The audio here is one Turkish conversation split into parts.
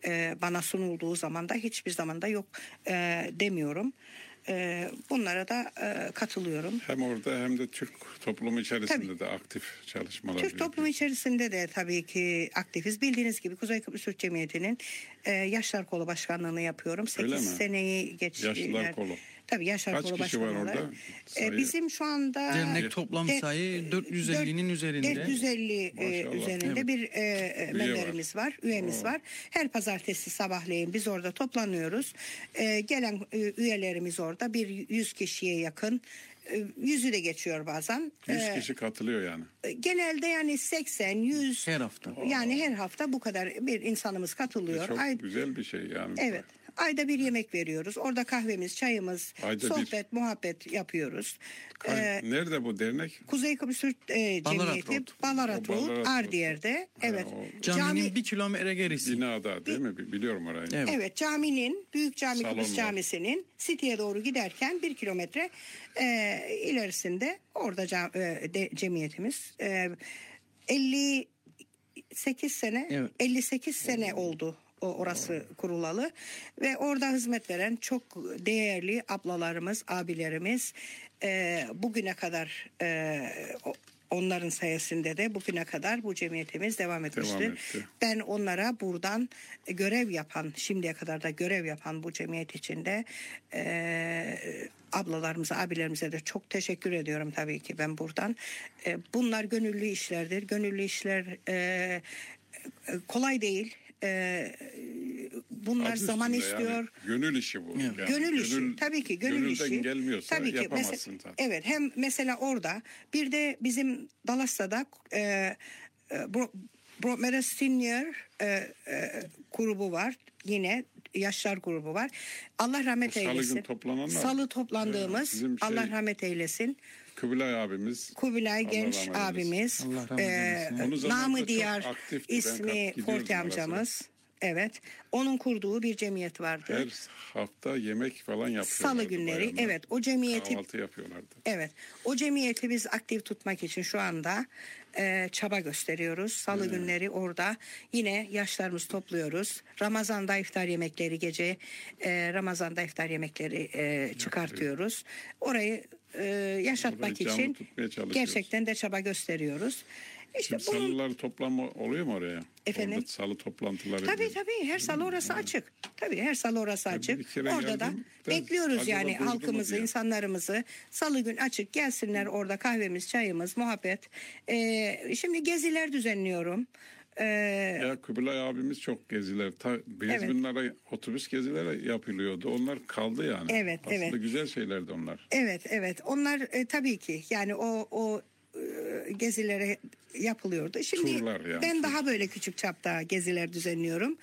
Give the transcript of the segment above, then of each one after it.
bana sunulduğu zaman da hiçbir zaman da yok demiyorum. Bunlara da katılıyorum. Hem orada hem de Türk toplumu içerisinde de aktif çalışmalar. Türk toplumu içerisinde de tabii ki aktifiz. Bildiğiniz gibi Kuzey Kıbrıs Türk Cemiyeti'nin Yaşlar Kolu Başkanlığını yapıyorum. 8 seneyi geçtiler. Yaşlılar Kolu. Tabii Yaşlar Kolu Başkanlığı. Kaç kişi var orada? Bizim şu anda dernek toplam sayı 450'nin üzerinde. 450 üzerinde bir memberimiz var, üyemiz var. Her pazartesi sabahleyin biz orada toplanıyoruz. Gelen üyelerimiz orada bir 100 kişiye yakın. 100'ü de geçiyor bazen. 100 kişi katılıyor yani. Genelde yani 80, 100. Her hafta. Yani her hafta bu kadar bir insanımız katılıyor. Çok güzel bir şey yani. Evet. Ayda bir yemek veriyoruz. Orada kahvemiz, çayımız, sohbet, muhabbet yapıyoruz. Nerede bu dernek? Kuzey Kıbrıs Türk Cemiyeti, Ballarat Road, Ardiyer'de. Evet. Caminin 1 kilometre gerisi. Binada değil mi? Biliyorum orayı. Evet, caminin, Büyük Cami Kıbrıs Camisi'nin City'ye doğru giderken 1 kilometre ilerisinde orada cemiyetimiz. 58 sene, evet. 58 sene oldu. Orası kurulalı ve orada hizmet veren çok değerli ablalarımız, abilerimiz bugüne kadar onların sayesinde de bugüne kadar bu cemiyetimiz devam etmiştir. Ben onlara buradan görev yapan, şimdiye kadar da görev yapan bu cemiyet içinde ablalarımıza, abilerimize de çok teşekkür ediyorum tabii ki ben buradan. Bunlar gönüllü işlerdir. Gönüllü işler kolay değil. Bunlar zaman istiyor. Yani, gönül işi bu. Yani. Gönül işi. Tabii ki gönül işi. Gelmiyorsa tabii ki yapamazsın zaten. Evet, hem mesela orada bir de bizim Dallas'ta Bromera Senior grubu var. Yine yaşlar grubu var. Allah rahmet eylesin. Salı toplandığımız Allah rahmet eylesin. Kubilay abimiz. Kubilay genç abimiz. Namı Diyar ismi Forte amcamız. Evet. Onun kurduğu bir cemiyet vardı. Her hafta yemek falan yapıyorlardı. Salı günleri. Bayanlar. Evet. O cemiyeti. Kahvaltı yapıyorlardı. Evet. O cemiyeti biz aktif tutmak için şu anda çaba gösteriyoruz. Salı günleri orada yine yaşlarımız topluyoruz. Ramazan'da iftar yemekleri gece Ramazan'da iftar yemekleri çıkartıyoruz. Orayı yaşatmak için gerçekten de çaba gösteriyoruz. İşte salılar toplanma oluyor mu oraya? Efendim? Orada salı toplantıları. Tabii her salı orası açık. Tabii her salı orası açık. Orada da bekliyoruz yani halkımızı, insanlarımızı. Salı gün açık gelsinler orada kahvemiz, çayımız, muhabbet. Şimdi geziler düzenliyorum. Ya Kubilay abimiz çok geziler. Beyaz günlere otobüs gezileri yapılıyordu. Onlar kaldı yani. Evet, aslında güzel şeylerdi onlar. Evet. Onlar tabii ki yani o gezilere yapılıyordu. Şimdi yani, ben daha böyle küçük çapta geziler düzenliyorum.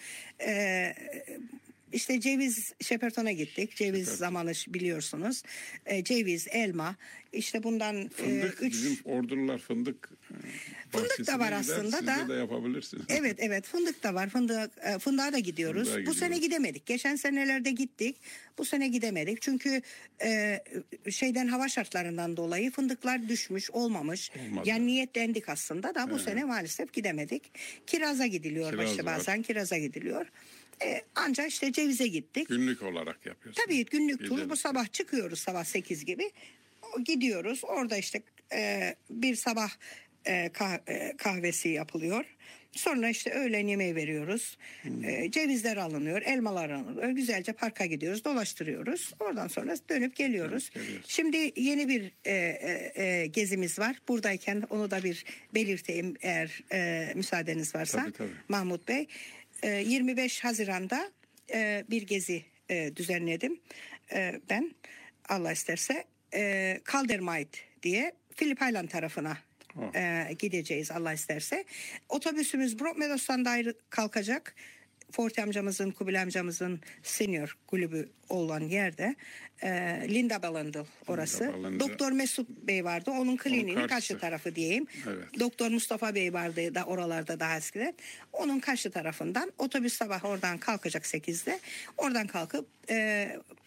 İşte ceviz Şeperton'a gittik. Ceviz zamanı biliyorsunuz. Ceviz, elma. İşte bundan fındık, bizim ordular fındık da var aslında siz da. de yapabilirsiniz. Evet fındık da var. Fındığa da gidiyoruz. Bu sene gidemedik. Geçen senelerde gittik. Bu sene gidemedik. Çünkü hava şartlarından dolayı fındıklar düşmüş, olmamış. Olmadı. Yani niyetlendik aslında da bu sene maalesef gidemedik. Kiraza gidiliyor bazen kiraza gidiliyor. Ancak işte cevize gittik. Günlük olarak yapıyoruz. Tabii günlük tur. Bu sabah çıkıyoruz sabah 8 gibi. Gidiyoruz. Orada işte bir sabah kahvesi yapılıyor. Sonra işte öğlen yemeği veriyoruz. Cevizler alınıyor, elmalar alınıyor. Güzelce parka gidiyoruz, dolaştırıyoruz. Oradan sonra dönüp geliyoruz. Şimdi yeni bir gezimiz var. Buradayken onu da bir belirteyim eğer müsaadeniz varsa. Tabii. Mahmut Bey. 25 Haziran'da bir gezi düzenledim. Ben Allah isterse Caldermite diye Phillip Island tarafına gideceğiz Allah isterse. Otobüsümüz Broadmeadows'tan da ayrı kalkacak. Forte amcamızın, Kubilay amcamızın senior kulübü olan yerde Linda Ballandil orası. Doktor Mesut Bey vardı. Onun kliniğinin karşı tarafı diyeyim. Evet. Doktor Mustafa Bey vardı da oralarda daha eskiden. Onun karşı tarafından otobüs sabah oradan kalkacak 8'de. Oradan kalkıp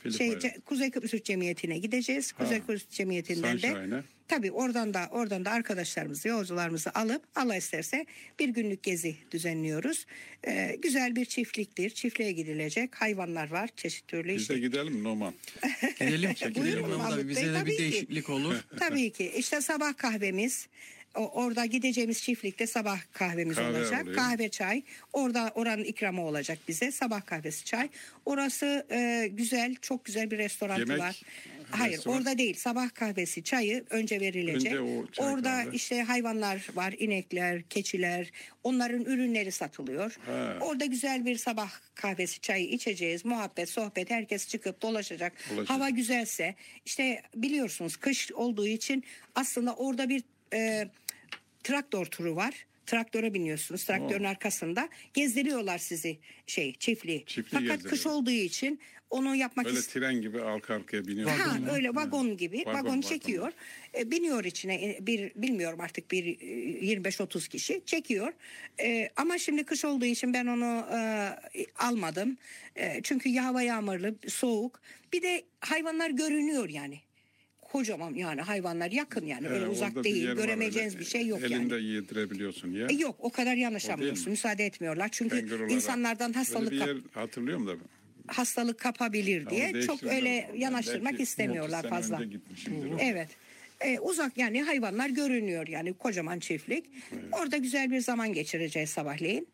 Kuzey Kıbrıs Türk Cemiyeti'ne gideceğiz. Kuzey Kıbrıs Türk Cemiyeti'nden de tabii oradan da arkadaşlarımızı, yolcularımızı alıp Allah isterse bir günlük gezi düzenliyoruz. Güzel bir çiftliktir. Çiftliğe gidilecek. Hayvanlar var. Çeşit türlü. Biz de gidelim Numan. Gidelim Mahmut bize de bir değişiklik olur. Tabii ki. İşte sabah kahvemiz. Orada gideceğimiz çiftlikte sabah kahvemiz olacak. Oluyor. Kahve, çay. Oranın ikramı olacak bize. Sabah kahvesi, çay. Orası güzel, çok güzel bir restoranı var. Hayır, orada değil. Sabah kahvesi, çayı önce verilecek. Orada işte hayvanlar var, inekler, keçiler. Onların ürünleri satılıyor. Orada güzel bir sabah kahvesi, çayı içeceğiz. Muhabbet, sohbet, herkes çıkıp dolaşacak. Hava güzelse, işte biliyorsunuz kış olduğu için aslında orada bir traktör turu var. Traktöre biniyorsunuz. Traktörün arkasında gezdiriyorlar sizi çiftliği. Fakat kış olduğu için onu yapmak böyle tren gibi arka arkaya biniyor. Öyle vagon gibi. Vagon çekiyor. Biniyor içine bilmiyorum artık 25-30 kişi çekiyor. Ama şimdi kış olduğu için ben onu almadım. Çünkü hava yağmurlu, soğuk. Bir de hayvanlar görünüyor yani. Kocaman yani hayvanlar yakın yani öyle uzak değil, göremeyeceğiniz bir şey yok elinde yani. Elinde yedirebiliyorsun ya. Yok o kadar yanaşamıyorsun, müsaade etmiyorlar. Çünkü insanlardan hatırlıyorum da. Hastalık kapabilir diye çok öyle yanaştırmak istemiyorlar fazla. Evet. Uzak yani hayvanlar görünüyor yani kocaman çiftlik. Evet. Orada güzel bir zaman geçireceğiz sabahleyin.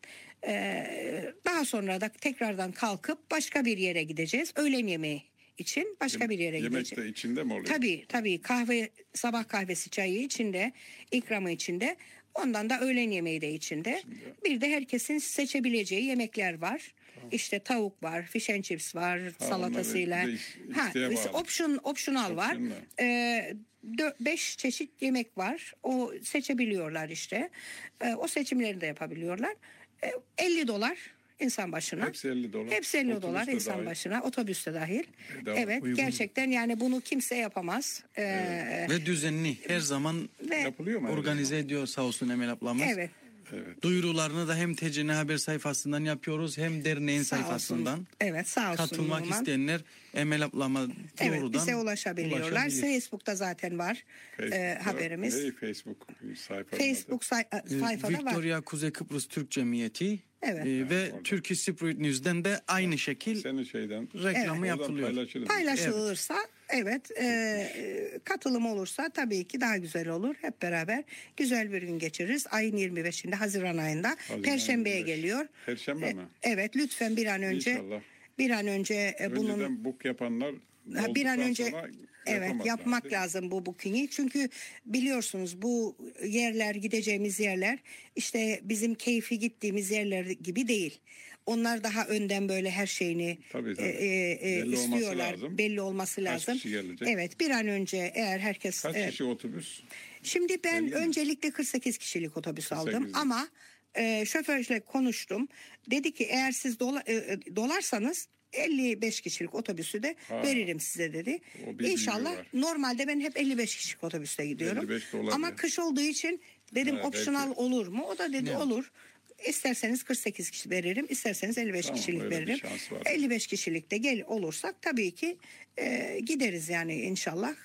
Daha sonra da tekrardan kalkıp başka bir yere gideceğiz. Öğlen yemeği için başka bir yere gideceğiz. Yemek de içinde mi oluyor? Tabii sabah kahvesi çayı içinde, ikramı içinde. Ondan da öğlen yemeği de içinde. Bir de herkesin seçebileceği yemekler var. Tamam. İşte tavuk var, fish and chips var, salatasıyla. Optional var. 5 çeşit yemek var. O seçebiliyorlar işte. O seçimleri de yapabiliyorlar. $50 insan başına. Hepsi $50. Hepsi $50 insan dahil. Başına. Otobüste dahil. Evet uygun. Gerçekten yani bunu kimse yapamaz. Ve düzenli. Her zaman yapılıyor mu? Organize ediyor sağ olsun Emel ablamız. Evet. Duyurularını da hem TCN Haber sayfasından yapıyoruz hem derneğin sayfasından. Evet sağ olsun. Katılmak isteyenler Emel ablama doğrudan bize ulaşabiliyorlar. Facebook'ta zaten var haberimiz. Facebook sayfada var. Victoria Kuzey Kıbrıs Türk Cemiyeti. Evet. Ve Turkish Spirit News'den de aynı şekil reklamı yapılıyor. Paylaşılırsa katılım olursa tabii ki daha güzel olur. Hep beraber güzel bir gün geçiririz. Ayın 25'inde Haziran ayında Perşembe'ye geliyor. Perşembe mi? Evet lütfen bir an önce. İnşallah. Bir an önce önceden book yapanlar bir an önce yapmak lazım bu booking'i. Çünkü biliyorsunuz bu yerler gideceğimiz yerler işte bizim keyfi gittiğimiz yerler gibi değil. Onlar daha önden böyle her şeyini istiyorlar. Belli olması lazım. Kaç kişi gelecek? Evet bir an önce eğer herkes... Kaç kişi otobüs? Şimdi ben öncelikle 48 kişilik otobüs aldım ama şoförle konuştum. Dedi ki eğer siz dolarsanız 55 kişilik otobüsü de veririm size dedi. İnşallah normalde ben hep 55 kişilik otobüste gidiyorum. Ama kış olduğu için dedim optional olur mu? O da dedi olur. İsterseniz 48 kişi veririm, isterseniz 55 kişilik veririm. 55 kişilik de olursak tabii ki gideriz yani inşallah.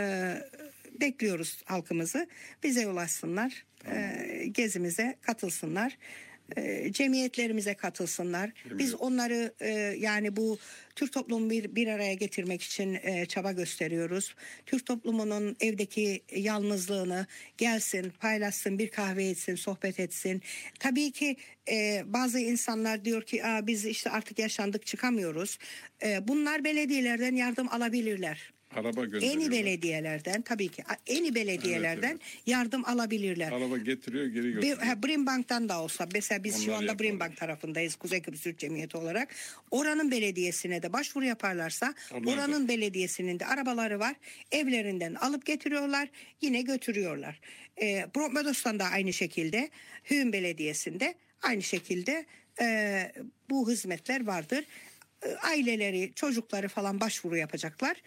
Bekliyoruz halkımızı. Bize ulaşsınlar, gezimize katılsınlar. Cemiyetlerimize katılsınlar. Biz onları yani bu Türk toplumunu bir araya getirmek için çaba gösteriyoruz. Türk toplumunun evdeki yalnızlığını gelsin, paylaşsın, bir kahve etsin, sohbet etsin. Tabii ki bazı insanlar diyor ki biz işte artık yaşlandık çıkamıyoruz. Bunlar belediyelerden yardım alabilirler. Araba Eni belediyelerden tabii ki belediyelerden yardım alabilirler. Araba getiriyor geri götürüyor. Brimbank'tan da olsa mesela biz şu anda Brimbank tarafındayız Kuzey Kıbrıs Türk Cemiyeti olarak. Oranın belediyesine de başvuru yaparlarsa oranın belediyesinin de arabaları var. Evlerinden alıp getiriyorlar yine götürüyorlar. Bromedos'tan da aynı şekilde Hüğün Belediyesi'nde aynı şekilde bu hizmetler vardır. Aileleri, çocukları falan başvuru yapacaklar.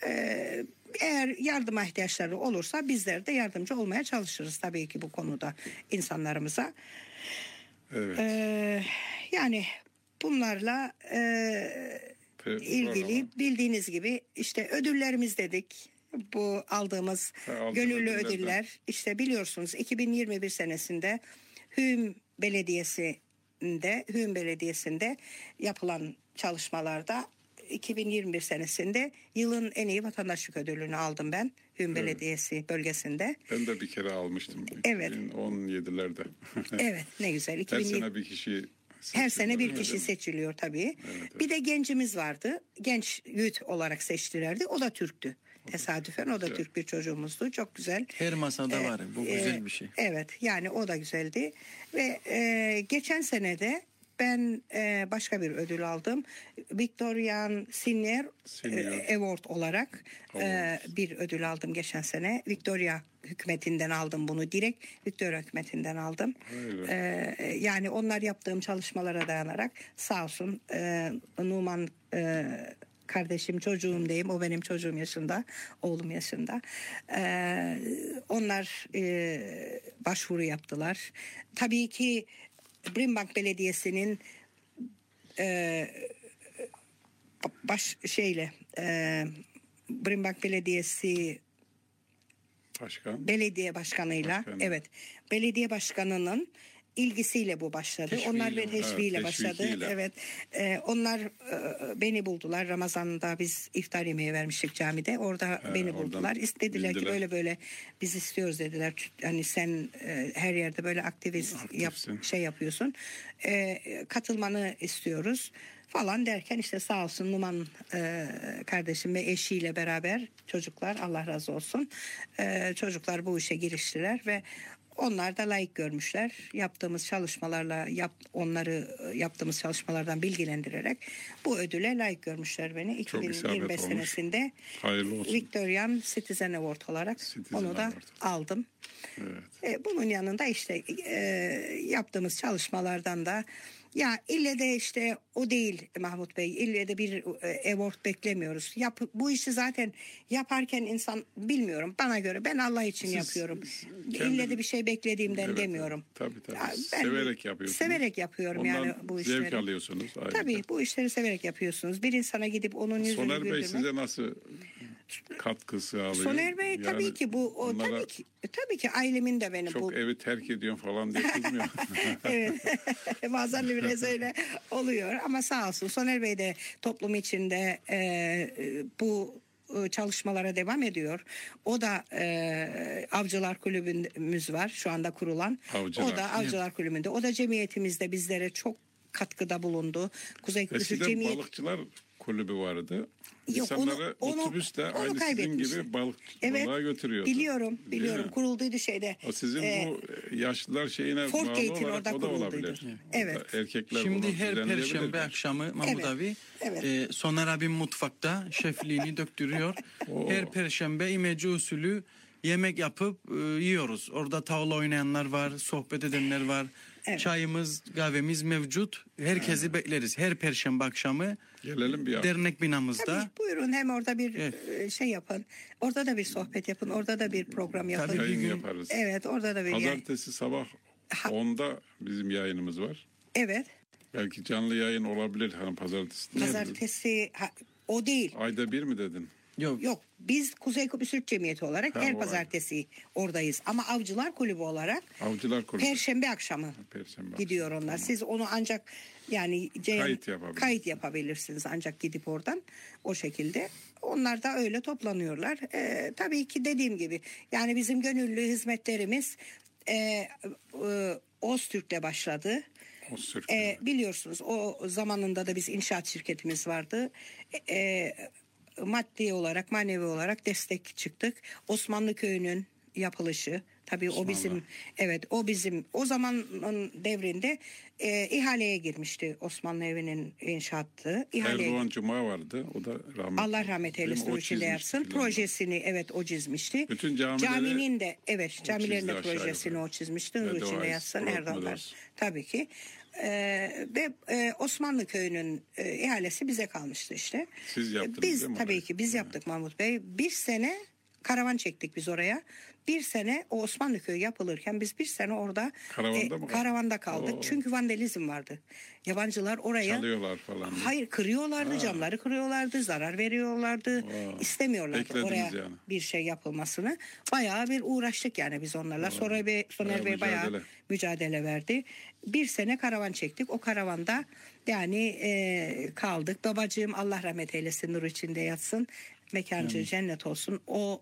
Eğer yardıma ihtiyaçları olursa bizler de yardımcı olmaya çalışırız tabii ki bu konuda insanlarımıza. Evet. Yani bunlarla ilgili bildiğiniz gibi işte ödüllerimiz dedik. Bu aldığımız gönüllü ödüller işte biliyorsunuz 2021 senesinde Hüm Belediyesi'nde yapılan çalışmalarda 2021 senesinde yılın en iyi vatandaşlık ödülünü aldım ben Hüm Belediyesi bölgesinde. Ben de bir kere almıştım. Evet. 2017'lerde. Evet, ne güzel. Her sene bir kişi her sene bir kişi seçiliyor tabii. Evet. Bir de gencimiz vardı. Genç youth olarak seçtilerdi. O da Türktü. Tesadüfen o da Türk bir çocuğumuzdu. Çok güzel. Her masada var. Bu güzel bir şey. Evet, yani o da güzeldi. Ve geçen senede ben başka bir ödül aldım. Victorian Senior Award olarak bir ödül aldım geçen sene. Victoria hükümetinden aldım bunu. Direkt Victoria hükümetinden aldım. Yani onlar yaptığım çalışmalara dayanarak sağ olsun Numan kardeşim, çocuğum diyeyim. O benim çocuğum yaşında, oğlum yaşında. Onlar başvuru yaptılar. Tabii ki Brimbank Belediyesi'nin Brimbank Belediyesi belediye başkanıyla evet belediye başkanının ilgisiyle bu başladı. Teşviğiyle, onlar ve teşviğiyle başladı. Evet. Onlar beni buldular. Ramazan'da biz iftar yemeği vermiştik camide. Orada beni buldular. İstediler ki böyle biz istiyoruz dediler. Hani sen her yerde böyle aktivist yapıyorsun. Katılmanı istiyoruz falan derken işte sağ olsun Numan kardeşim ve eşiyle beraber çocuklar Allah razı olsun çocuklar bu işe giriştiler ve onlar da layık görmüşler. Yaptığımız çalışmalarla onları yaptığımız çalışmalardan bilgilendirerek bu ödüle layık görmüşler beni. 2025 senesinde Victorian Citizen Award olarak onu da aldım. Evet. Bunun yanında işte yaptığımız çalışmalardan da ya ille de işte o değil Mahmut Bey. İlle de bir award beklemiyoruz. Bu işi zaten yaparken insan bilmiyorum. Bana göre ben Allah için yapıyorum. İlle de bir şey beklediğimden demiyorum. Tabii. Severek yapıyorsunuz. Severek yapıyorum yani bu işleri. Zevk alıyorsunuz. Ayrıca. Tabii bu işleri severek yapıyorsunuz. Bir insana gidip onun yüzünü Soner güldürmek. Bey size nasıl katkısı alıyor? Soner Bey tabii ki tabii ki ailemin de beni çok evi terk ediyorsun falan diye kızmıyor. Evet. Bazen de biraz öyle oluyor ama sağ olsun Soner Bey de toplum içinde bu çalışmalara devam ediyor. O da Avcılar Kulübümüz var şu anda kurulan. O da Avcılar Kulübü'nde. O da cemiyetimizde bizlere çok katkıda bulundu. Kuzey Kıbrıs Cemiyeti. Balıkçılar Kulübü vardı. İnsanları otobüsle aynı sizin gibi balığa götürüyordu. Biliyorum. Kurulduydu şeyde. O sizin bu yaşlılar şeyine Fort bağlı Gate'in olarak o da olabilir. Evet. Erkekler şimdi her perşembe akşamı Mahmut abi Soner abim mutfakta şefliğini döktürüyor. Her perşembe imece usulü yemek yapıp yiyoruz. Orada tavla oynayanlar var, sohbet edenler var. Evet. Çayımız, kahvemiz mevcut. Herkesi bekleriz. Her perşembe akşamı gelelim bir dernek binamızda. Tabii, buyurun hem orada bir şey yapın. Orada da bir sohbet yapın. Orada da bir program yapın. Tabii yayın yaparız. Evet, orada da bir Pazartesi sabah 10'da bizim yayınımız var. Evet. Belki canlı yayın olabilir Pazartesi o değil. Ayda bir mi dedin? Yok. Biz Kuzey Kıbrıs Türk Cemiyeti olarak her pazartesi oradayız. Ama Avcılar Kulübü olarak Perşembe akşamı gidiyor onlar. Siz onu ancak yani kayıt yapabilirsiniz ancak gidip oradan o şekilde. Onlar da öyle toplanıyorlar. Tabii ki dediğim gibi yani bizim gönüllü hizmetlerimiz Öztürk'le başladı. Biliyorsunuz o zamanında da biz inşaat şirketimiz vardı. Maddi olarak, manevi olarak destek çıktık. Osmanlı Köyü'nün yapılışı, tabii o bizim o zamanın devrinde ihaleye girmişti Osmanlı Evi'nin inşaatı. Erdoğan Cuma vardı. O da rahmetli. Allah rahmet eylesin içinde yatsın. Projesini o çizmişti. Bütün caminin de camilerin de projesini o çizmişti. Nur içinde yatsın Erdoğan. Tabii ki. Ve Osmanlı Köyü'nün ihalesi bize kalmıştı işte. Siz yaptınız biz değil mi? Tabii ki biz yaptık Mahmut Bey. Bir sene karavan çektik biz oraya. Bir sene o Osmanlı Köyü yapılırken biz bir sene orada karavanda kaldık. Oo. Çünkü vandalizm vardı. Yabancılar oraya çalıyorlar falan. Hayır, kırıyorlardı, camları kırıyorlardı, zarar veriyorlardı. İstemiyorlardı oraya yani bir şey yapılmasını. Bayağı bir uğraştık yani biz onlarla. Sonra Soner Bey bayağı mücadele verdi. Bir sene karavan çektik. O karavanda yani kaldık. Babacığım Allah rahmet eylesin, nur içinde yatsın. Mekanı cennet olsun.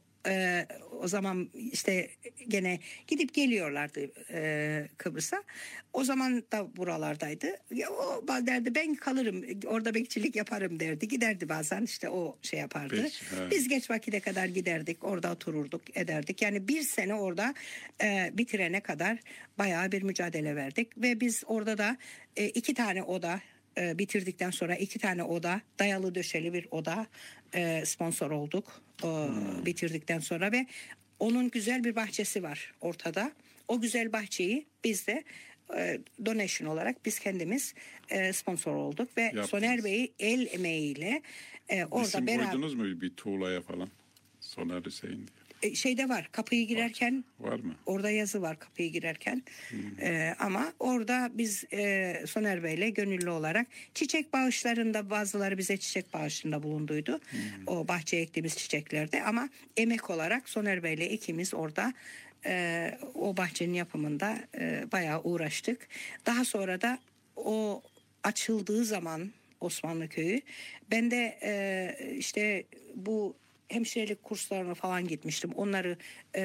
O zaman işte gene gidip geliyorlardı Kıbrıs'a. O zaman da buralardaydı. O derdi ben kalırım, orada bekçilik yaparım derdi. Giderdi bazen, işte o şey yapardı. Peki, biz geç vakite kadar giderdik, orada otururduk, ederdik. Yani bir sene orada bitirene kadar bayağı bir mücadele verdik. Ve biz orada da 2 tane oda bitirdikten sonra 2 tane oda, dayalı döşeli bir oda sponsor olduk bitirdikten sonra ve onun güzel bir bahçesi var ortada. O güzel bahçeyi biz de donation olarak biz kendimiz sponsor olduk ve yaptınız. Soner Bey el emeğiyle orada İsim koydunuz mu bir tuğlaya falan? Soner Hüseyin diye. Şeyde var, kapıyı girerken var mı? Orada yazı var kapıyı girerken. Ama orada biz Soner Bey'le gönüllü olarak çiçek bağışlarında, bazıları bize çiçek bağışında bulunduydu. O bahçeye ektiğimiz çiçeklerde, ama emek olarak Soner Bey'le ikimiz orada o bahçenin yapımında bayağı uğraştık. Daha sonra da o açıldığı zaman Osmanlı Köyü, ben de işte bu hemşirelik kurslarına falan gitmiştim. Onları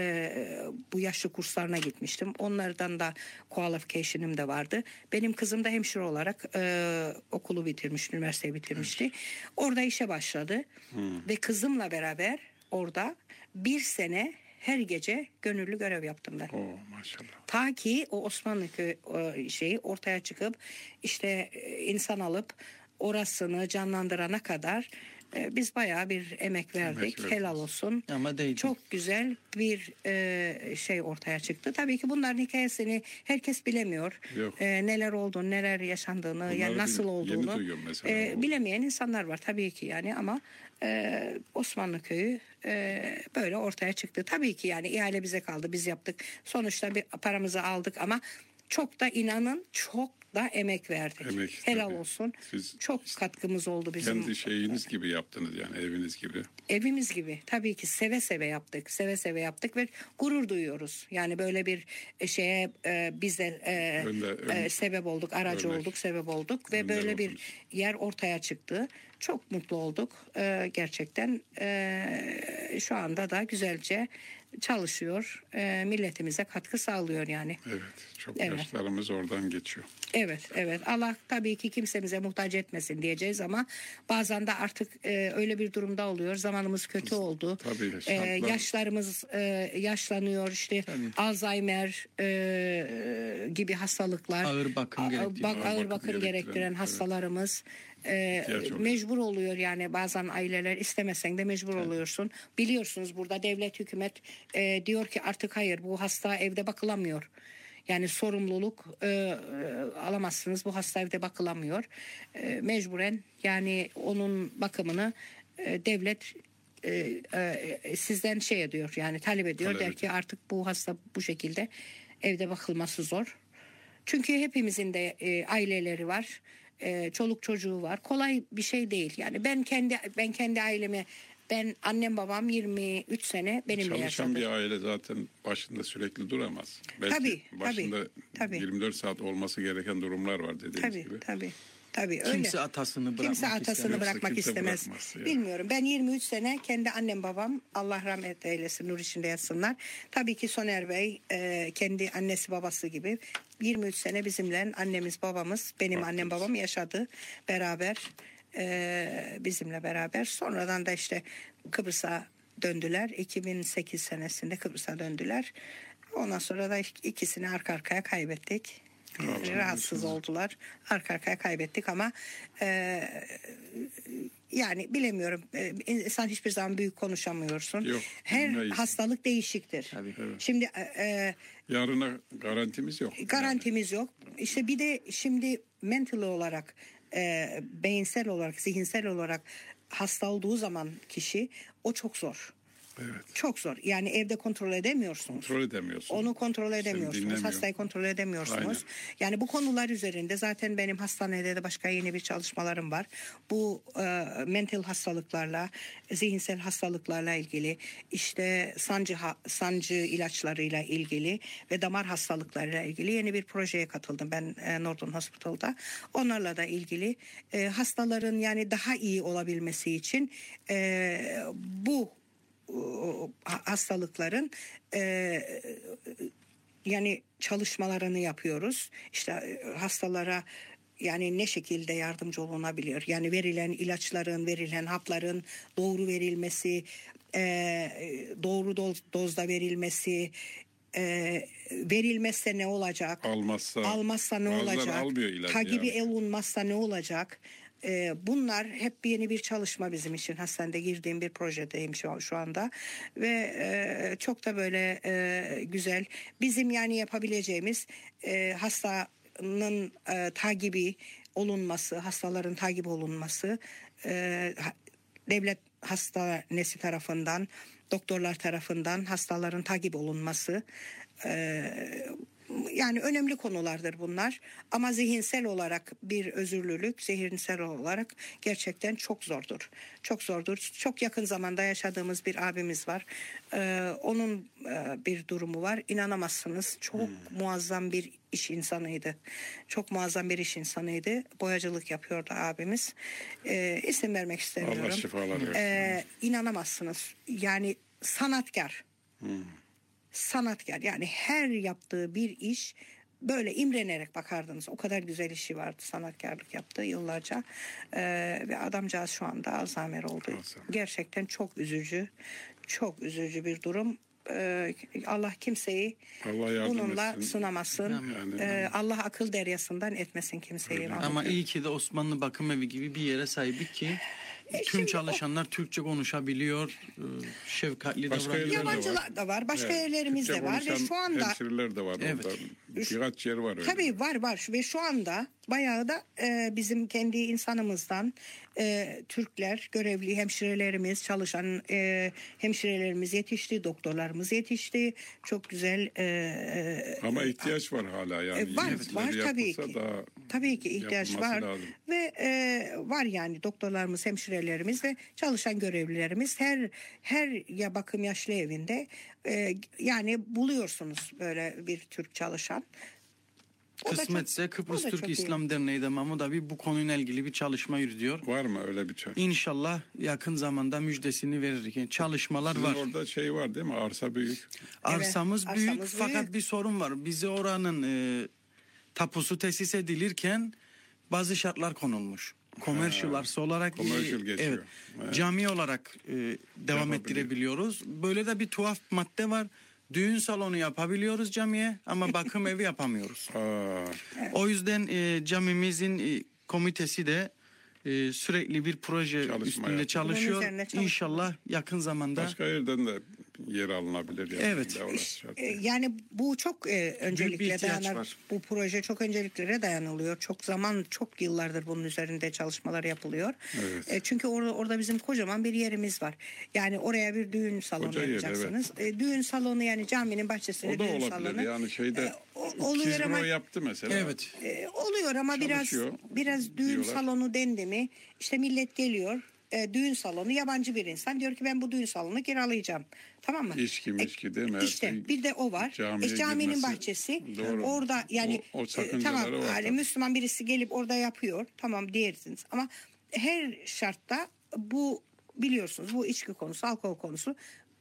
bu yaşlı kurslarına gitmiştim. Onlardan da qualification'ım da vardı. Benim kızım da hemşire olarak okulu bitirmiş, üniversiteyi bitirmişti. Orada işe başladı. Ve kızımla beraber orada bir sene her gece gönüllü görev yaptım ben. Maşallah. Ta ki o Osmanlı şeyi ortaya çıkıp işte insan alıp orasını canlandırana kadar biz bayağı bir emek verdik. Helal olsun. Ama değil. Çok güzel bir şey ortaya çıktı. Tabii ki bunların hikayesini herkes bilemiyor. Neler olduğunu, neler yaşandığını, bunları yani nasıl olduğunu bilemeyen insanlar var tabii ki yani, ama Osmanlı Köyü böyle ortaya çıktı. Tabii ki yani ihale bize kaldı, biz yaptık. Sonuçta bir paramızı aldık ama çok da inanın çok da emek verdik. Helal tabii olsun. Siz çok katkımız oldu bizim. Kendi şeyiniz gibi yaptınız yani, eviniz gibi. Evimiz gibi tabii ki, seve seve yaptık. Seve seve yaptık ve gurur duyuyoruz. Yani böyle bir şeye biz de sebep olduk, aracı olduk, sebep olduk ve böyle bir yer ortaya çıktı. Çok mutlu olduk. Gerçekten şu anda da güzelce çalışıyor. Milletimize katkı sağlıyor yani. Evet. Çok yaşlarımız oradan geçiyor. Evet. Allah tabii ki kimsemize muhtaç etmesin diyeceğiz ama bazen de artık öyle bir durumda oluyor. Zamanımız kötü oldu. Tabii, yaşlarımız yaşlanıyor. İşte tabii. Alzheimer gibi hastalıklar. Ağır bakım gerektiren hastalarımız. Mecbur oluyor yani, bazen aileler istemesen de mecbur oluyorsun. Biliyorsunuz burada devlet, hükümet diyor ki artık hayır, bu hasta evde bakılamıyor. Yani sorumluluk alamazsınız, bu hasta evde bakılamıyor. Mecburen yani onun bakımını devlet sizden şey ediyor, yani talep ediyor. Der ki artık bu hasta bu şekilde evde bakılması zor. Çünkü hepimizin de aileleri var. Çoluk çocuğu var. Kolay bir şey değil. Yani ben kendi aileme, annem babam 23 sene benimle yaşadı. Çalışan bir aile zaten başında sürekli duramaz. Belki başında 24 saat olması gereken durumlar var dediğiniz gibi. Tabii kimse öyle. atasını bırakmak istemez. Yani. Bilmiyorum. Ben 23 sene kendi annem babam, Allah rahmet eylesin, nur içinde yatsınlar. Tabii ki Soner Bey kendi annesi babası gibi 23 sene bizimle, annemiz babamız, benim annem babam yaşadı beraber, bizimle beraber. Sonradan da işte Kıbrıs'a döndüler. 2008 senesinde Kıbrıs'a döndüler. Ondan sonra da ikisini arka arkaya kaybettik. Rahatsız oldular. Arka arkaya kaybettik ama yani bilemiyorum. İnsan hiçbir zaman büyük konuşamıyorsun. Yok, her hastalık değişiktir. Tabii. Şimdi yarına garantimiz yok. Garantimiz yok. İşte bir de şimdi mental olarak, beyinsel olarak, zihinsel olarak hasta olduğu zaman kişi, o çok zor. Evet. Çok zor. Yani evde kontrol edemiyorsunuz. Kontrol edemiyorsunuz. Onu kontrol edemiyorsunuz. Hastayı kontrol edemiyorsunuz. Aynen. Yani bu konular üzerinde zaten benim hastanede de başka yeni bir çalışmalarım var. Bu mental hastalıklarla, zihinsel hastalıklarla ilgili, işte sancı ilaçlarıyla ilgili ve damar hastalıklarıyla ilgili yeni bir projeye katıldım ben Northern Hospital'da. Onlarla da ilgili hastaların yani daha iyi olabilmesi için bu hastalıkların yani çalışmalarını yapıyoruz. İşte hastalara yani ne şekilde yardımcı olunabilir? Yani verilen ilaçların, verilen hapların doğru verilmesi, doğru dozda verilmesi, verilmezse ne olacak? Almazsa ne olacak? Takibi olunmazsa ne olacak? Bunlar hep yeni bir çalışma bizim için. Hastanede girdiğim bir projedeyim şu anda ve çok da böyle güzel. Bizim yani yapabileceğimiz hastanın takibi olunması, hastaların takibi olunması, devlet hastanesi tarafından, doktorlar tarafından hastaların takip olunması. Yani önemli konulardır bunlar ama zihinsel olarak bir özürlülük, zihinsel olarak gerçekten çok zordur. Çok zordur. Çok yakın zamanda yaşadığımız bir abimiz var. Onun bir durumu var. İnanamazsınız. Çok muazzam bir iş insanıydı. Çok muazzam bir iş insanıydı. Boyacılık yapıyordu abimiz. İsim vermek istemiyorum. Allah şifalar versin. İnanamazsınız. Yani sanatkar. Sanatkar yani her yaptığı bir iş böyle imrenerek bakardınız. O kadar güzel işi vardı, sanatkarlık yaptığı yıllarca ve adamcağız şu anda Alzheimer oldu. Gerçekten çok üzücü bir durum. Allah kimseyi bununla sınamasın. Allah akıl deryasından etmesin kimseyi. Ama iyi ki de Osmanlı Bakım Evi gibi bir yere sahip ki tüm çalışanlar Türkçe konuşabiliyor, şefkatli davranıyor. Yabancılar da var, başka yerlerimiz de var ve şu anda hemşireler de var orada. Birkaç yer var öyle. Tabii var ve şu anda bayağı da bizim kendi insanımızdan Türkler, görevli hemşirelerimiz, çalışan hemşirelerimiz yetişti, doktorlarımız yetişti. Çok güzel. Ama ihtiyaç var hala yani. Var tabii ki. Tabii ki ihtiyaç var. Lazım. Ve var yani doktorlarımız, hemşirelerimiz ve çalışan görevlilerimiz her ya bakım yaşlı evinde yani buluyorsunuz böyle bir Türk çalışan. Kısmetse Kıbrıs Türk İslam Derneği de Mahmut abi bu konuyla ilgili bir çalışma yürütüyor. Var mı öyle bir çalışma? İnşallah yakın zamanda müjdesini verir. Yani çalışmalar sizin var. Orada şey var değil mi? Arsa büyük. Arsamız büyük fakat bir sorun var. Bize oranın tapusu tesis edilirken bazı şartlar konulmuş. Commercial arsa olarak geçiyor. Evet, cami olarak devam ettirebiliyoruz. Böyle de bir tuhaf madde var. Düğün salonu yapabiliyoruz camiye ama bakım evi yapamıyoruz. O yüzden camimizin komitesi de sürekli bir proje üstünde çalışıyor. İnşallah yakın zamanda. Başka yerden de yer alınabilir. Yani. Evet. Yani bu çok öncelikle dayanır. Bu proje çok önceliklere dayanılıyor. Çok yıllardır bunun üzerinde çalışmalar yapılıyor. Evet. Çünkü orada bizim kocaman bir yerimiz var. Yani oraya bir düğün salonu yapacaksınız. Düğün salonu yani caminin bahçesinde o da düğün olabilir. salonu. Yani şeyde oluyor ama yaptı mesela. Evet. Oluyor ama biraz düğün diyorlar. Salonu dendi mi işte millet geliyor. Düğün salonu yabancı bir insan diyor ki ben bu düğün salonunu kiralayacağım. Tamam mı? İçki değil mi? İşte bir de o var. Caminin bahçesi. Doğru. Orada yani tamam yani Müslüman birisi gelip orada yapıyor. Tamam diyersiniz ama her şartta bu biliyorsunuz bu içki konusu, alkol konusu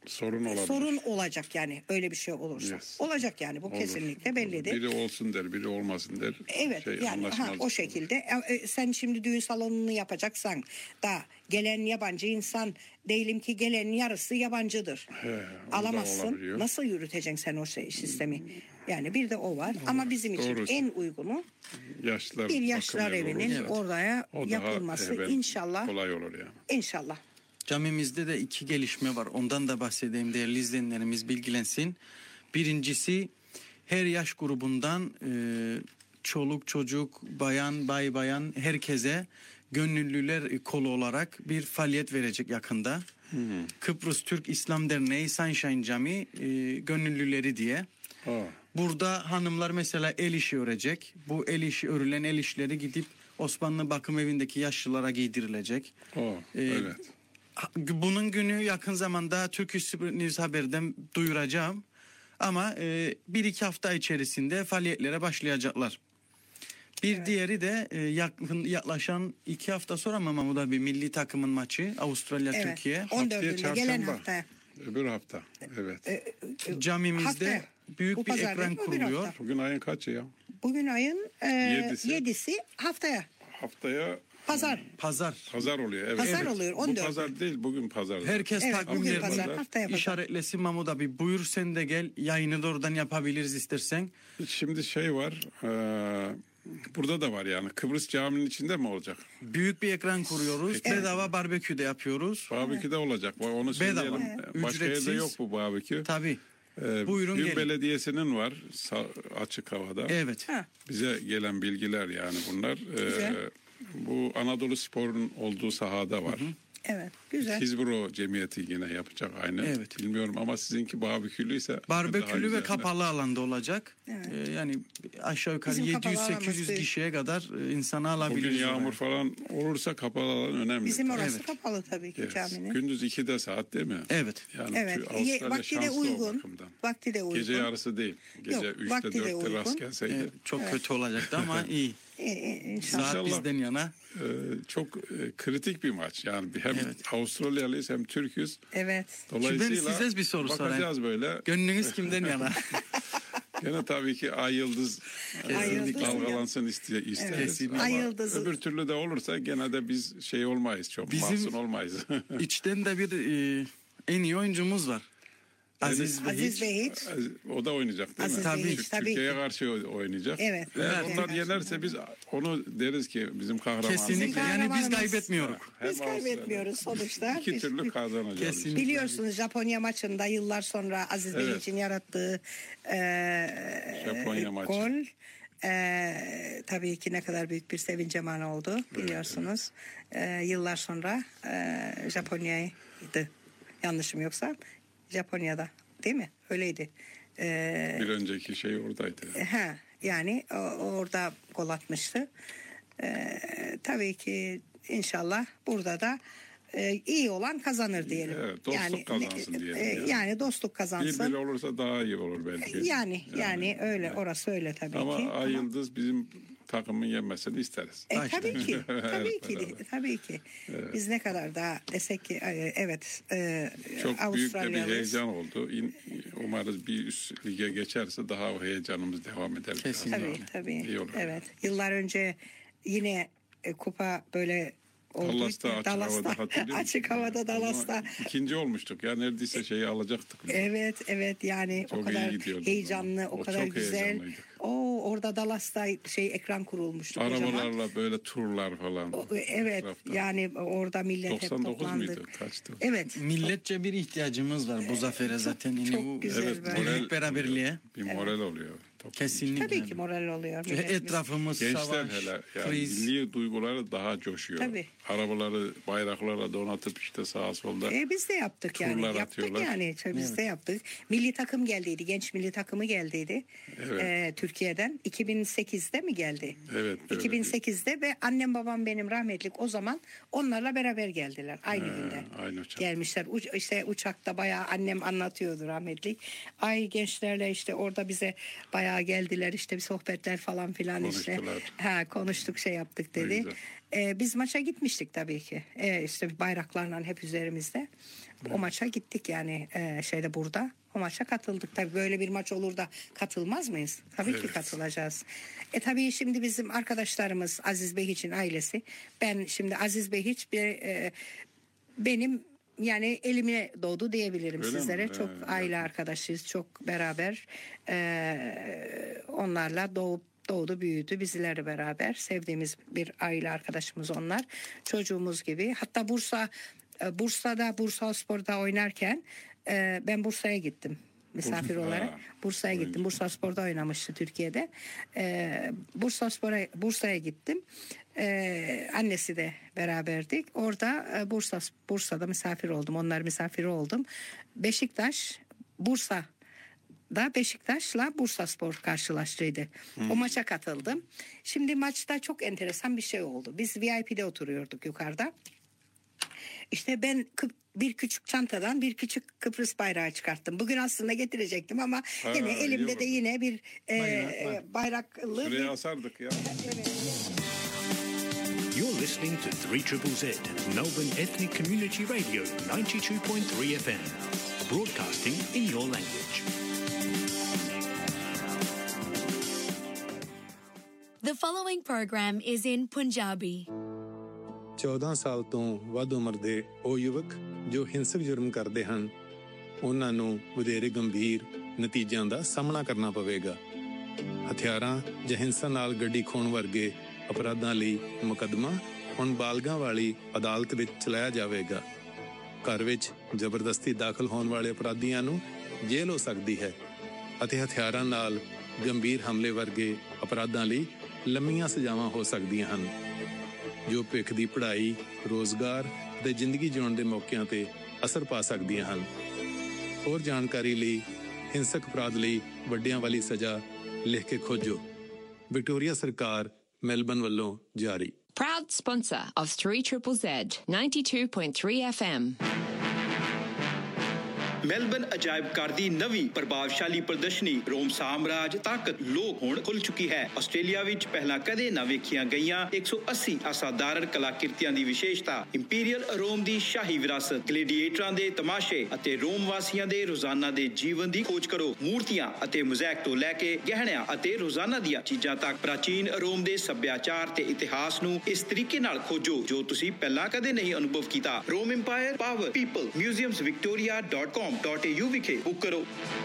sorun olacak yani öyle bir şey olursa. Yes. Olacak yani bu kesinlikle bellidir. Biri olsun der, biri olmasın der. Evet yani o şekilde. Sen şimdi düğün salonunu yapacaksan da gelen yabancı insan diyelim ki gelenin yarısı yabancıdır. Alamazsın. Nasıl yürüteceksin sen o sistemi? Yani bir de o var. Ama bizim için en uygunu bir yaşlılar evinin orada yapılması inşallah kolay olur yani. İnşallah. Camimizde de 2 gelişme var. Ondan da bahsedeyim değerli izleyenlerimiz bilgilensin. Birincisi her yaş grubundan çoluk çocuk, bayan herkese gönüllüler kolu olarak bir faaliyet verecek yakında. Kıbrıs Türk İslam Derneği Sunshine Camii gönüllüleri diye. Burada hanımlar mesela el işi örecek. Bu el işi örülen el işleri gidip Osmanlı bakım evindeki yaşlılara giydirilecek. Evet. Bunun günü yakın zamanda Turkish News Haber'den duyuracağım. Ama 1-2 hafta içerisinde faaliyetlere başlayacaklar. Bir diğeri de yaklaşan 2 hafta sonra mı Mahmut abi milli takımın maçı Avustralya-Türkiye. 14'ünde gelen hafta. Öbür hafta. Evet. Camimizde büyük bir ekran kuruluyor. Bugün ayın kaçı ya? Bugün ayın 7'si haftaya. Haftaya Pazar oluyor. Evet. Pazar oluyor. 14. Bu pazar değil, bugün pazar. Herkes takvimlerini işaretlesin Mahmut abi. Buyur sen de gel. Yayını da oradan yapabiliriz istersen. Şimdi şey var. Burada da var yani. Kıbrıs caminin içinde mi olacak? Büyük bir ekran kuruyoruz. Bedava barbekü de yapıyoruz. Barbekü de olacak. Onu söyleyelim. Bedava. Başka yerde yok bu barbekü. Tabii. Buyurun Gün gelin. Belediyesi'nin var açık havada. Evet. Bize gelen bilgiler yani bunlar. Bu Anadolu Spor'un olduğu sahada var. Evet, güzel. Hizburo Cemiyeti yine yapacak aynı. Evet. Bilmiyorum ama sizinki barbekülüyse barbekülü ve kapalı alanda olacak. Evet. Yani aşağı yukarı Bizim 700-800 kişiye kadar insanı alabiliriz. Bugün yağmur falan olursa kapalı alan önemli. Bizim orası kapalı tabii ki caminin. Gündüz 2'de saat değil mi? Evet. Yani vakti de uygun. Vakti de uygun. Gece yarısı değil. Gece 3'te 4'te rast gelseydi. Evet, çok kötü olacaktı ama iyi. Saat bizden yana. Çok kritik bir maç. Yani hem Avustralyalıyız hem Türk'üz. Evet. Dolayısıyla Şimdi size bir soru sorayım. Bakacağız böyle. Gönlünüz kimden yana? Gene tabii ki Ay Yıldız dalgalansın isteriz. Evet. Ama Ay Yıldız. öbür türlü de olursa gene de biz şey olmayız. Çok mahzun olmayız. İçten de bir en iyi oyuncumuz var. Aziz Behiç. O da oynayacak değil mi? Tabii. Türkiye'ye karşı oynayacak. Evet. Eğer onlar yenerse biz onu deriz ki bizim kahramanımız. Kesinlikle. Yani biz kaybetmiyoruz. Biz kaybetmiyoruz sonuçta. İki türlü kazanacağız. Kesinlikle. Biliyorsunuz Japonya maçında yıllar sonra Aziz Behiç'in yarattığı Japonya maçı. gol tabii ki ne kadar büyük bir sevince anı oldu biliyorsunuz. Yıllar sonra Japonya'ydı. Yanlışım yoksa Japonya'da değil mi? Öyleydi. Bir önceki şey oradaydı. Yani orada gol atmıştı. Tabii ki inşallah burada da iyi olan kazanır diyelim. Evet, dostluk kazansın diyelim. Yani dostluk kazansın. Bir olursa daha iyi olur belki. Yani öyle orası öyle tabii ki. Ama Ay Yıldız bizim takımın yenmesini isteriz. Tabii ki. Tabii ki. Evet. Biz ne kadar daha desek ki evet. Çok büyük de bir heyecan oldu. Umarız bir üst lige geçerse daha o heyecanımız devam eder. Kesinlikle. Tabii. İyi olur. Evet. Yıllar önce yine kupa böyle Dallas'ta açık havada Dallas'ta. İkinci olmuştuk ya neredeyse şeyi alacaktık. Evet yani çok o kadar heyecanlı, o kadar güzel. Orada Dallas'ta ekran kurulmuştu. Arabalarla kocaman. Böyle turlar falan. Evet yani orada millet hep toplandı. 99 muydu? Kaçtı? Evet. Milletçe bir ihtiyacımız var bu zafere zaten. Çok güzel. Birlik beraberliğe. Bir moral oluyor. Kesinlikle. Tabii ki moral oluyor. Etrafımız gençler savaş, hele yani kriz. milli duyguları daha coşuyor. Tabii. Arabaları bayraklarla donatıp işte sağa solda. Biz de yaptık yani. Atıyorlar. Biz de yaptık. Milli takım geldiydi. Genç milli takımı geldiydi. Evet. Türkiye'den. 2008'de mi geldi? Evet. 2008'de ve annem babam benim rahmetlik o zaman onlarla beraber geldiler. Aynı günde. Aynı uçak. Gelmişler. İşte uçakta bayağı annem anlatıyordu rahmetlik. Ay gençlerle işte orada bize bayağı geldiler işte bir sohbetler falan filan işte. Konuştuk yaptık dedi. Biz maça gitmiştik tabii ki. İşte bayraklarla hep üzerimizde. O maça gittik yani burada. O maça katıldık. Tabii böyle bir maç olur da katılmaz mıyız? Tabii ki katılacağız. Tabii şimdi bizim arkadaşlarımız Aziz Behiç'in ailesi. Ben şimdi Aziz Behiç benim yani elime doğdu diyebilirim öyle sizlere. Mi? Çok aile arkadaşıyız. Çok beraber onlarla doğdu büyüdü bizlerle beraber. Sevdiğimiz bir aile arkadaşımız onlar. Çocuğumuz gibi. Hatta Bursa Spor'da oynarken ben Bursa'ya gittim. misafir olarak. Bursa'ya gittim. Bursaspor'da oynamıştı Türkiye'de. Bursa'ya gittim. Annesi de beraberdik. Orada Bursa'da misafir oldum. Onlar misafiri oldum. Bursa'da Beşiktaş'la Bursaspor karşılaştıydı. O maça katıldım. Şimdi maçta çok enteresan bir şey oldu. Biz VIP'de oturuyorduk yukarıda. İşte ben bir küçük çantadan bir küçük Kıbrıs bayrağı çıkarttım. Bugün aslında getirecektim ama yine elimde de yine bir bayraklı. Şuraya asardık ya. Evet. You're listening to 3ZZZ, Melbourne Ethnic Community Radio 92.3 FM, broadcasting in your language. The following program is in Punjabi. 14 ਸਾਲ ਤੋਂ ਵੱਧ ਉਮਰ ਦੇ ਉਹ ਯੁਵਕ ਜੋ ਹਿੰਸਕ ਜੁਰਮ ਕਰਦੇ ਹਨ ਉਹਨਾਂ ਨੂੰ ਵਧੇਰੇ ਗੰਭੀਰ ਨਤੀਜਿਆਂ ਦਾ ਸਾਹਮਣਾ ਕਰਨਾ ਪਵੇਗਾ। ਹਥਿਆਰਾਂ ਜਾਂ ਹਿੰਸਾ ਨਾਲ ਗੱਡੀ ਖੋਹਣ ਵਰਗੇ ਅਪਰਾਧਾਂ ਲਈ ਮੁਕੱਦਮਾ ਹੁਣ ਬਾਲਗਾਂ ਵਾਲੀ ਅਦਾਲਤ ਵਿੱਚ ਚਲਾਇਆ ਜਾਵੇਗਾ। ਘਰ ਵਿੱਚ ਜ਼ਬਰਦਸਤੀ ਦਾਖਲ ਹੋਣ ਵਾਲੇ ਅਪਰਾਧੀਆਂ ਨੂੰ ਜੇਲ੍ਹ ਹੋ ਸਕਦੀ ਹੈ ਅਤੇ ਹਥਿਆਰਾਂ ਨਾਲ ਗੰਭੀਰ ਹਮਲੇ ਵਰਗੇ ਅਪਰਾਧਾਂ ਲਈ ਲੰਮੀਆਂ ਸਜ਼ਾਵਾਂ ਹੋ ਸਕਦੀਆਂ ਹਨ ਜੋ ਭਵਿੱਖ ਦੀ ਪੜ੍ਹਾਈ, ਰੋਜ਼ਗਾਰ ਅਤੇ ਜ਼ਿੰਦਗੀ ਜਿਉਣ ਦੇ ਮੌਕਿਆਂ ਤੇ ਅਸਰ ਪਾ ਸਕਦੀਆਂ ਹਨ। ਹੋਰ ਜਾਣਕਾਰੀ ਲਈ ਹਿੰਸਕ ਅਪਰਾਧ ਲਈ ਵੱਡਿਆਂ ਵਾਲੀ ਸਜ਼ਾ ਲਿਖ ਕੇ ਖੋਜੋ। ਵਿਕਟੋਰੀਆ ਸਰਕਾਰ ਮੈਲਬਨ ਵੱਲੋਂ ਜਾਰੀ। Proud sponsor of 3ZZZ 92.3 FM. Melbourne ਅਜਾਇਬ ਘਰ ਦੀ ਨਵੀਂ ਪ੍ਰਭਾਵਸ਼ਾਲੀ ਪ੍ਰਦਰਸ਼ਨੀ ਰੋਮ ਸਾਮਰਾਜ ਤਾਕਤ ਲੋਕ ਹੁਣ ਖੁੱਲ ਚੁੱਕੀ ਹੈ। ਆਸਟ੍ਰੇਲੀਆ ਵਿੱਚ ਪਹਿਲਾਂ ਕਦੇ ਨਾ ਵੇਖੀਆਂ ਗਈਆਂ 180 ਅਸਾਧਾਰਨ ਕਲਾਕ੍ਰਿਤੀਆਂ ਦੀ ਵਿਸ਼ੇਸ਼ਤਾ, ਇੰਪੀਰੀਅਲ ਰੋਮ ਦੀ ਸ਼ਾਹੀ ਵਿਰਾਸਤ, ਗਲੈਡੀਏਟਰਾਂ ਦੇ ਤਮਾਸ਼ੇ ਅਤੇ ਰੋਮ ਵਾਸੀਆਂ ਦੇ ਰੋਜ਼ਾਨਾ ਦੇ ਜੀਵਨ ਦੀ ਖੋਜ ਕਰੋ। ਮੂਰਤੀਆਂ ਅਤੇ ਮੋਜ਼ੈਕ ਤੋਂ ਲੈ ਕੇ ਗਹਿਣਿਆਂ ਅਤੇ ਰੋਜ਼ਾਨਾ ਦੀਆਂ ਚੀਜ਼ਾਂ ਤੱਕ ਪ੍ਰਾਚੀਨ ਰੋਮ ਦੇ ਸੱਭਿਆਚਾਰ ਤੇ ਇਤਿਹਾਸ ਨੂੰ ਇਸ ਤਰੀਕੇ ਨਾਲ ਖੋਜੋ ਜੋ ਤੁਸੀਂ ਪਹਿਲਾਂ ਕਦੇ ਨਹੀਂ ਅਨੁਭਵ ਕੀਤਾ। ਰੋਮ empire power people museums victoria.com.au ਵਿਖੇ ਬੁੱਕ ਕਰੋ।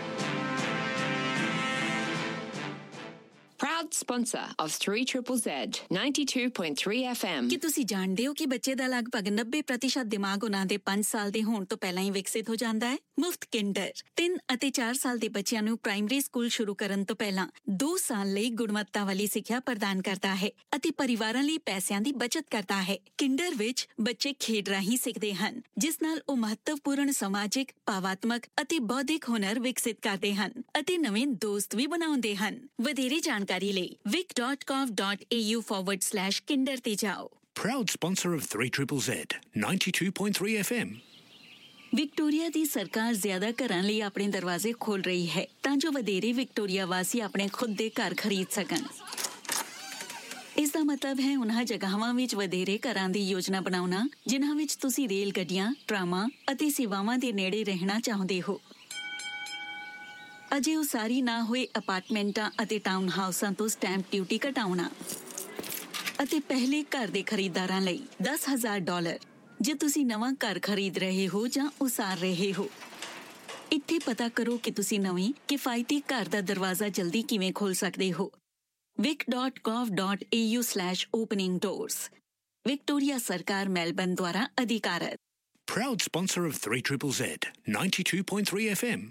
Proud sponsor of 3ZZZ 92.3 FM. ਕੀ ਤੁਸੀਂ ਜਾਣਦੇ ਹੋ ਕਿ ਬੱਚੇ ਦਾ ਲਗਭਗ 90% ਦਿਮਾਗ ਉਹਨਾਂ ਦੇ 5 ਸਾਲ ਦੇ ਹੋਣ ਤੋਂ ਪਹਿਲਾਂ ਹੀ ਵਿਕਸਿਤ ਹੋ ਜਾਂਦਾ ਹੈ? ਮੁਫਤ ਕਿੰਡਰ 3 ਅਤੇ 4 ਸਾਲ ਦੇ ਬੱਚਿਆਂ ਨੂੰ ਪ੍ਰਾਇਮਰੀ ਸਕੂਲ ਸ਼ੁਰੂ ਕਰਨ ਤੋਂ ਪਹਿਲਾਂ 2 ਸਾਲ ਲਈ ਗੁਣਵੱਤਾ ਵਾਲੀ ਸਿੱਖਿਆ ਪ੍ਰਦਾਨ ਕਰਦਾ ਹੈ ਅਤੇ ਪਰਿਵਾਰਾਂ ਲਈ ਪੈਸਿਆਂ ਦੀ ਬਚਤ ਕਰਦਾ ਹੈ। ਕਿੰਡਰ ਵਿੱਚ ਬੱਚੇ ਖੇਡ ਰਾਹੀਂ ਸਿੱਖਦੇ ਹਨ ਜਿਸ ਨਾਲ ਉਹ ਮਹੱਤਵਪੂਰਨ ਸਮਾਜਿਕ, ਭਾਵਾਤਮਕ ਅਤੇ ਬੌਧਿਕ ਹੁਨਰ ਵਿਕਸਿਤ ਕਰਦੇ ਹਨ ਅਤੇ ਨਵੇਂ ਦੋਸਤ ਵੀ ਬਣਾਉਂਦੇ ਹਨ। ਵਧੇਰੇ ਜਾਣਕਾਰੀ ਲਈ vic.gov.au/kinder ਤੇ ਜਾਓ। Proud sponsor of 3ZZZ 92.3 FM. Victoria ਦੀ ਸਰਕਾਰ ਜ਼ਿਆਦਾ ਘਰਾਂ ਲਈ ਆਪਣੇ ਦਰਵਾਜ਼ੇ ਖੋਲ ਰਹੀ ਹੈ ਤਾਂ ਜੋ ਵਧੇਰੇ ਵਿਕਟੋਰੀਆ ਵਾਸੀ ਆਪਣੇ ਖੁਦ ਦੇ ਘਰ ਖਰੀਦ ਸਕਣ। ਇਸ ਦਾ ਮਤਲਬ ਹੈ ਉਹਨਾਂ ਜਗ੍ਹਾਵਾਂ ਵਿੱਚ ਵਧੇਰੇ ਘਰਾਂ ਦੀ ਯੋਜਨਾ ਬਣਾਉਣਾ ਜਿਨ੍ਹਾਂ ਵਿੱਚ ਤੁਸੀਂ ਰੇਲ ਗੱਡੀਆਂ, ਟਰਾਮਾਂ ਅਤੇ ਸੇਵਾਵਾਂ ਦੇ ਨੇੜੇ ਰਹਿਣਾ ਚਾਹੁੰਦੇ ਹੋ। ਅਜੇ ਉਸਾਰੀ ਨਾ ਹੋਏ ਅਪਾਰਟਮੈਂਟਾਂ ਅਤੇ ਟਾਊਨ ਹਾਊਸਾਂ ਤੋਂ ਸਟੈਂਪ ਡਿਊਟੀ ਘਟਾਉਣਾ ਅਤੇ ਪਹਿਲੇ ਘਰ ਦੇ ਖਰੀਦਦਾਰਾਂ ਲਈ $10,000 ਜੇ ਤੁਸੀਂ ਨਵਾਂ ਘਰ ਖਰੀਦ ਰਹੇ ਹੋ ਜਾਂ ਉਸਾਰ ਰਹੇ ਹੋ। ਇੱਥੇ ਪਤਾ ਕਰੋ ਕਿ ਤੁਸੀਂ ਨਵੀਂ ਕਿਫਾਇਤੀ ਘਰ ਦਾ ਦਰਵਾਜ਼ਾ ਜਲਦੀ ਕਿਵੇਂ ਖੋਲ੍ਹ ਸਕਦੇ ਹੋ। vic.gov.au/opening doors ਵਿਕਟੋਰੀਆ ਸਰਕਾਰ ਮੈਲਬਨ ਦੁਆਰਾ ਅਧਿਕਾਰਤ। Proud sponsor of 3ZZZ 92.3 FM.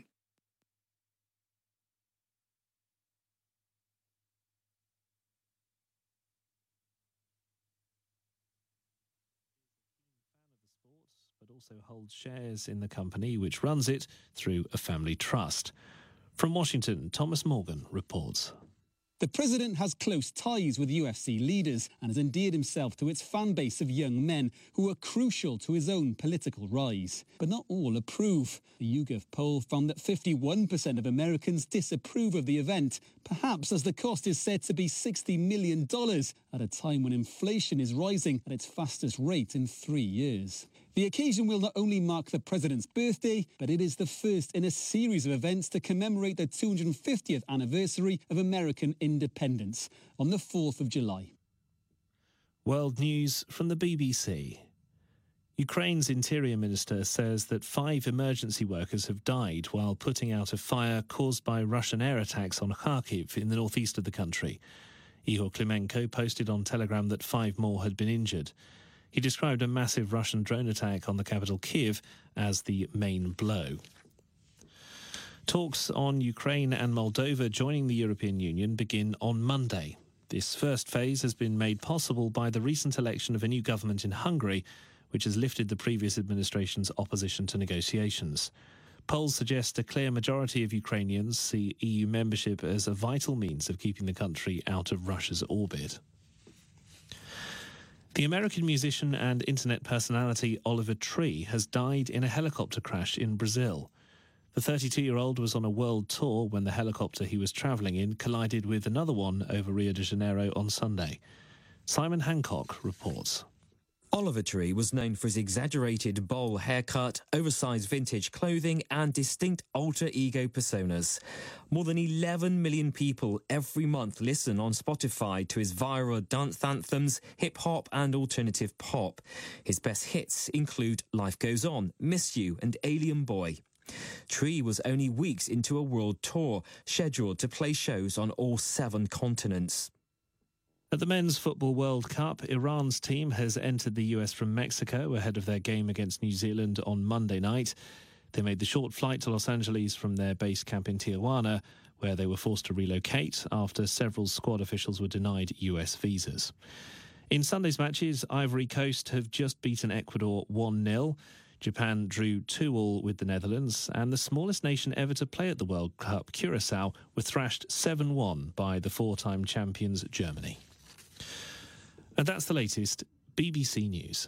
But also holds shares in the company which runs it through a family trust. From Washington, Thomas Morgan reports. The president has close ties with UFC leaders and has endeared himself to its fan base of young men who are crucial to his own political rise. But not all approve. The YouGov poll found that 51% of Americans disapprove of the event, perhaps as the cost is said to be $60 million at a time when inflation is rising at its fastest rate in 3 years. The occasion will not only mark the president's birthday, but it is the first in a series of events to commemorate the 250th anniversary of American independence on the 4th of July. World news from the BBC. Ukraine's interior minister says that 5 emergency workers have died while putting out a fire caused by Russian air attacks on Kharkiv in the northeast of the country. Ihor Klimenko posted on Telegram that 5 more had been injured. He described a massive Russian drone attack on the capital Kyiv as the main blow. Talks on Ukraine and Moldova joining the European Union begin on Monday. This first phase has been made possible by the recent election of a new government in Hungary, which has lifted the previous administration's opposition to negotiations. Polls suggest a clear majority of Ukrainians see EU membership as a vital means of keeping the country out of Russia's orbit. The American musician and internet personality Oliver Tree has died in a helicopter crash in Brazil. The 32-year-old was on a world tour when the helicopter he was travelling in collided with another one over Rio de Janeiro on Sunday. Simon Hancock reports. Oliver Tree was known for his exaggerated bowl haircut, oversized vintage clothing and distinct alter ego personas. More than 11 million people every month listen on Spotify to his viral dance anthems, hip-hop and alternative pop. His best hits include Life Goes On, Miss You and Alien Boy. Tree was only weeks into a world tour, scheduled to play shows on all 7 continents. At the Men's Football World Cup, Iran's team has entered the US from Mexico ahead of their game against New Zealand on Monday night. They made the short flight to Los Angeles from their base camp in Tijuana, where they were forced to relocate after several squad officials were denied US visas. In Sunday's matches, Ivory Coast have just beaten Ecuador 1-0. Japan drew 2-2 with the Netherlands, and the smallest nation ever to play at the World Cup, Curaçao, were thrashed 7-1 by the 4-time champions Germany. And that's the latest BBC News.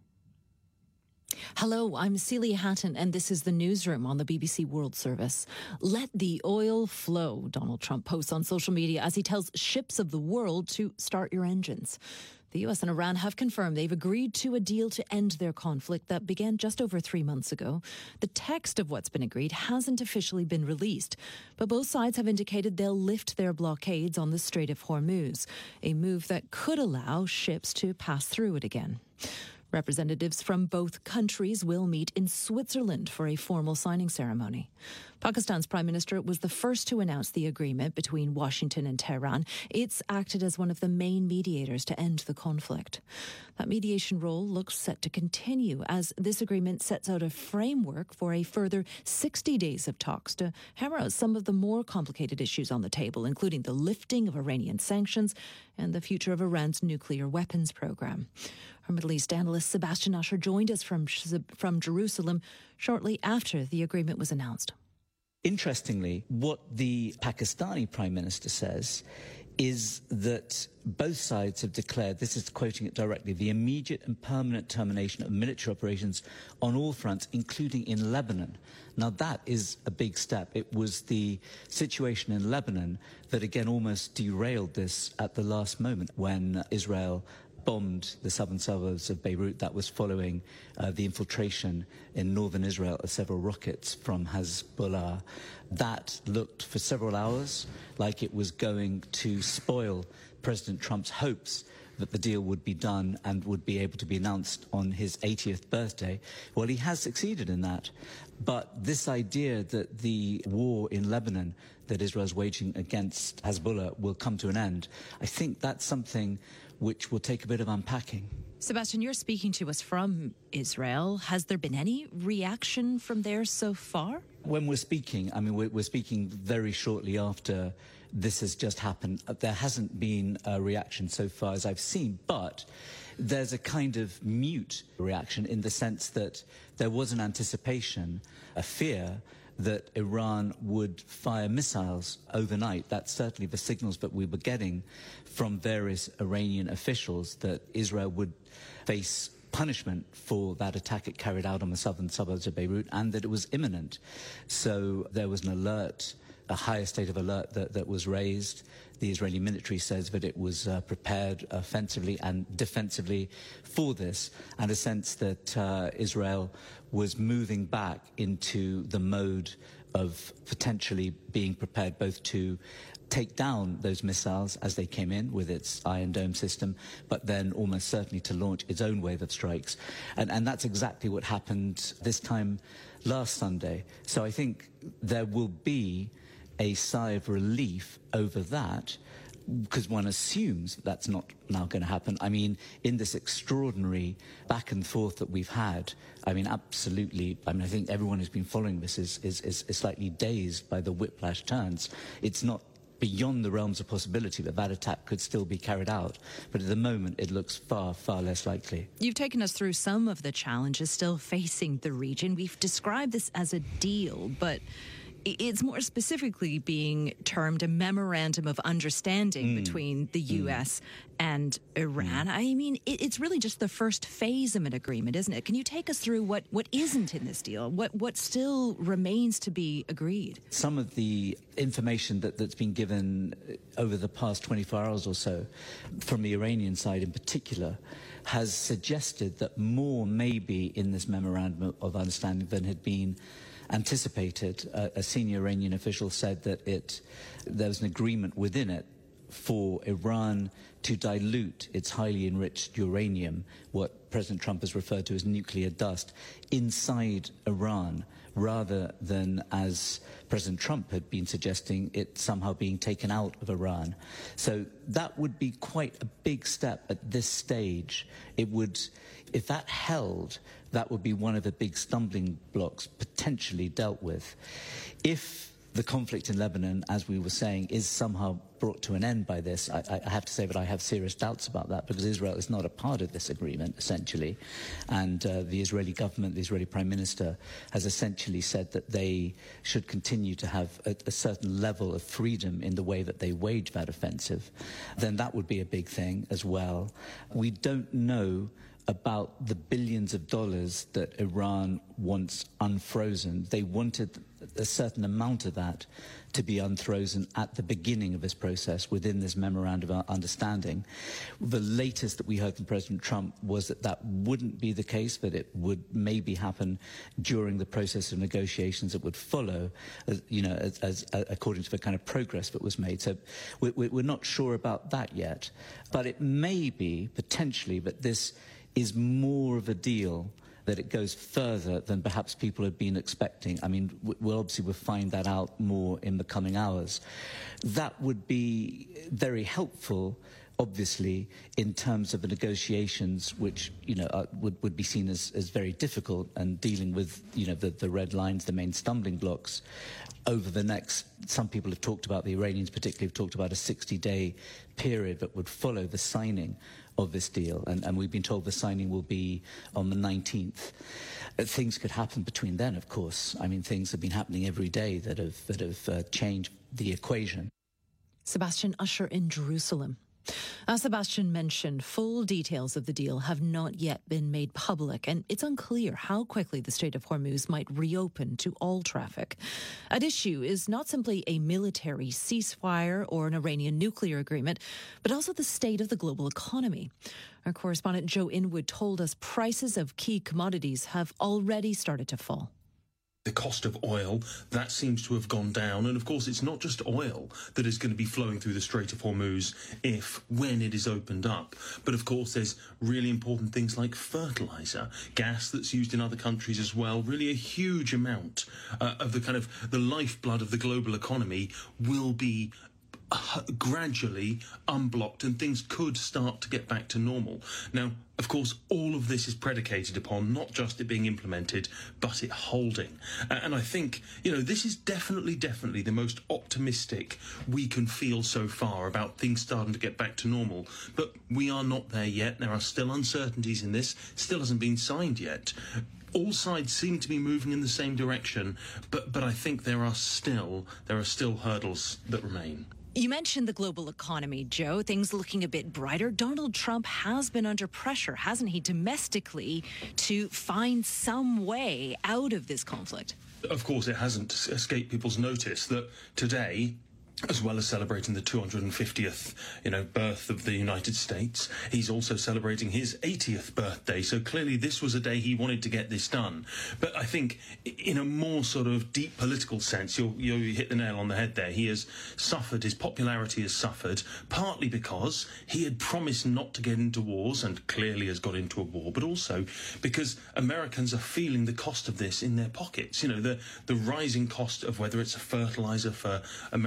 Hello, I'm Celia Hatton, and this is the newsroom on the BBC World Service. Let the oil flow, Donald Trump posts on social media as he tells ships of the world to start your engines. The US and Iran have confirmed they've agreed to a deal to end their conflict that began just over 3 months ago. The text of what's been agreed hasn't officially been released, but both sides have indicated they'll lift their blockades on the Strait of Hormuz, a move that could allow ships to pass through it again. Representatives from both countries will meet in Switzerland for a formal signing ceremony. Pakistan's Prime Minister was the first to announce the agreement between Washington and Tehran. It's acted as one of the main mediators to end the conflict. That mediation role looks set to continue as this agreement sets out a framework for a further 60 days of talks to hammer out some of the more complicated issues on the table, including the lifting of Iranian sanctions and the future of Iran's nuclear weapons program. Our Middle East analyst Sebastian Usher joined us from Jerusalem shortly after the agreement was announced. Interestingly, what the Pakistani Prime Minister says is that both sides have declared, this is quoting it directly, the immediate and permanent termination of military operations on all fronts, including in Lebanon. Now, that is a big step. It was the situation in Lebanon that, again, almost derailed this at the last moment when Israel bombed the southern suburbs of Beirut. That was following the infiltration in northern Israel of several rockets from Hezbollah. That looked for several hours like it was going to spoil President Trump's hopes that the deal would be done and would be able to be announced on his 80th birthday. Well, he has succeeded in that. But this idea that the war in Lebanon that Israel is waging against Hezbollah will come to an end, I think that's something which will take a bit of unpacking. Sebastian, you're speaking to us from Israel. Has there been any reaction from there so far? When we're speaking, I mean, we're speaking very shortly after this has just happened. There hasn't been a reaction so far as I've seen, but there's a kind of mute reaction in the sense that there was an anticipation, a fear that Iran would fire missiles overnight. That's certainly the signals that we were getting from various Iranian officials, that Israel would face punishment for that attack it carried out on the southern suburbs of Beirut, and that it was imminent. So there was an alert, a higher state of alert that was raised. The Israeli military says that it was prepared offensively and defensively for this, and a sense that Israel was moving back into the mode of potentially being prepared both to take down those missiles as they came in with its Iron Dome system, but then almost certainly to launch its own wave of strikes. And that's exactly what happened this time last Sunday. So I think there will be a sigh of relief over that. because one assumes that's not now going to happen. I mean, in this extraordinary back and forth that we've had, I mean, absolutely, I mean, I think everyone who's been following this is slightly dazed by the whiplash turns. It's not beyond the realms of possibility that attack could still be carried out. But at the moment, it looks far, far less likely. You've taken us through some of the challenges still facing the region. We've described this as a deal, but it's more specifically being termed a memorandum of understanding between the U.S. and Iran. I mean, it's really just the first phase of an agreement, isn't it? Can you take us through what isn't in this deal? What still remains to be agreed? Some of the information that's been given over the past 24 hours or so, from the Iranian side in particular, has suggested that more may be in this memorandum of understanding than had been anticipated. A senior Iranian official said that there was an agreement within it for Iran to dilute its highly enriched uranium, what President Trump has referred to as nuclear dust, inside Iran, rather than, as President Trump had been suggesting, it somehow being taken out of Iran. So that would be quite a big step at this stage. It would, if that held, that would be one of the big stumbling blocks potentially dealt with. If the conflict in Lebanon, as we were saying, is somehow brought to an end by this, I have to say that I have serious doubts about that, because Israel is not a part of this agreement, essentially. And the Israeli government, the Israeli Prime Minister, has essentially said that they should continue to have a certain level of freedom in the way that they wage that offensive. Then that would be a big thing as well. We don't know about the billions of dollars that Iran wants unfrozen. They wanted a certain amount of that to be unfrozen at the beginning of this process within this memorandum of understanding. The latest that we heard from President Trump was that that wouldn't be the case, that it would maybe happen during the process of negotiations that would follow, as according to the kind of progress that was made. So we're not sure about that yet. But it may be, potentially, that this is more of a deal, that it goes further than perhaps people had been expecting. I mean, we'll find that out more in the coming hours. That would be very helpful, obviously, in terms of the negotiations, which, would be seen as very difficult, and dealing with, the red lines, the main stumbling blocks over the next, some people have talked about, the Iranians particularly have talked about a 60-day period that would follow the signing of this deal, and we've been told the signing will be on the 19th. Things could happen between then, of course. I mean, things have been happening every day that have changed the equation. Sebastian Usher in Jerusalem. As Sebastian mentioned, full details of the deal have not yet been made public, and it's unclear how quickly the Strait of Hormuz might reopen to all traffic. At issue is not simply a military ceasefire or an Iranian nuclear agreement, but also the state of the global economy. Our correspondent Joe Inwood told us prices of key commodities have already started to fall. The cost of oil, that seems to have gone down. And of course, it's not just oil that is going to be flowing through the Strait of Hormuz when it is opened up. But of course, there's really important things like fertilizer, gas that's used in other countries as well. Really a huge amount of the lifeblood of the global economy will be gradually unblocked, and things could start to get back to normal. Now, of course, all of this is predicated upon not just it being implemented, but it holding. And I think, this is definitely the most optimistic we can feel so far about things starting to get back to normal. But we are not there yet. There are still uncertainties in this. Still hasn't been signed yet. All sides seem to be moving in the same direction, but I think there are still hurdles that remain. You mentioned the global economy, Joe. Things looking a bit brighter. Donald Trump has been under pressure, hasn't he, domestically, to find some way out of this conflict? Of course, it hasn't escaped people's notice that today, as well as celebrating the 250th, birth of the United States, he's also celebrating his 80th birthday. So clearly this was a day he wanted to get this done. But I think in a more sort of deep political sense, you hit the nail on the head there. He has suffered, his popularity has suffered, partly because he had promised not to get into wars and clearly has got into a war, but also because Americans are feeling the cost of this in their pockets. The rising cost of whether it's a fertilizer for American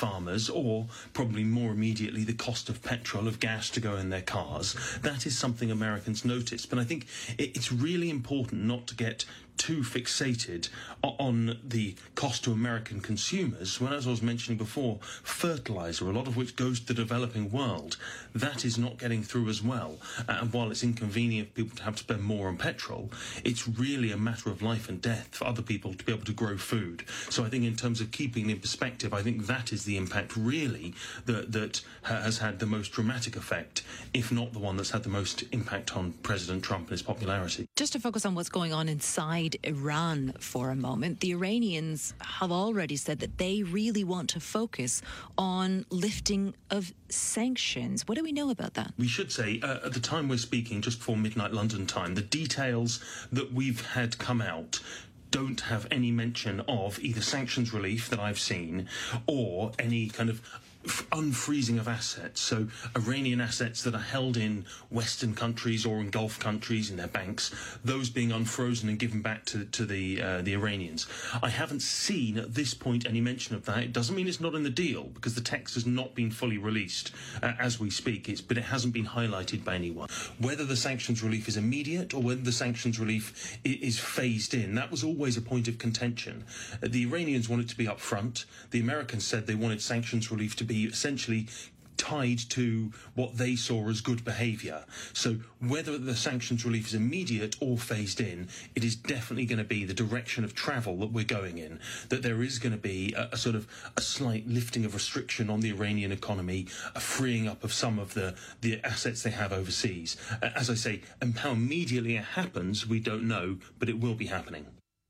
farmers, or probably more immediately the cost of petrol, of gas to go in their cars. That is something Americans notice. But I think it's really important not to get too fixated on the cost to American consumers, when, as I was mentioning before, fertilizer, a lot of which goes to the developing world, that is not getting through as well. And while it's inconvenient for people to have to spend more on petrol, it's really a matter of life and death for other people to be able to grow food. So I think in terms of keeping it in perspective, I think that is the impact really that has had the most dramatic effect, if not the one that's had the most impact on President Trump and his popularity. Just to focus on what's going on inside Iran for a moment, the Iranians have already said that they really want to focus on lifting of sanctions. What do we know about that? We should say, at the time we're speaking, just before midnight London time, the details that we've had come out don't have any mention of either sanctions relief that I've seen or any kind of unfreezing of assets. So Iranian assets that are held in Western countries or in Gulf countries in their banks, those being unfrozen and given back to the Iranians. I haven't seen at this point any mention of that. It doesn't mean it's not in the deal, because the text has not been fully released as we speak, but it hasn't been highlighted by anyone. Whether the sanctions relief is immediate or whether the sanctions relief is phased in, that was always a point of contention. The Iranians wanted to be up front. The Americans said they wanted sanctions relief to be essentially tied to what they saw as good behaviour. So whether the sanctions relief is immediate or phased in, it is definitely going to be the direction of travel that we're going in, that there is going to be a sort of a slight lifting of restriction on the Iranian economy, a freeing up of some of the assets they have overseas. As I say, and how immediately it happens, we don't know, but it will be happening.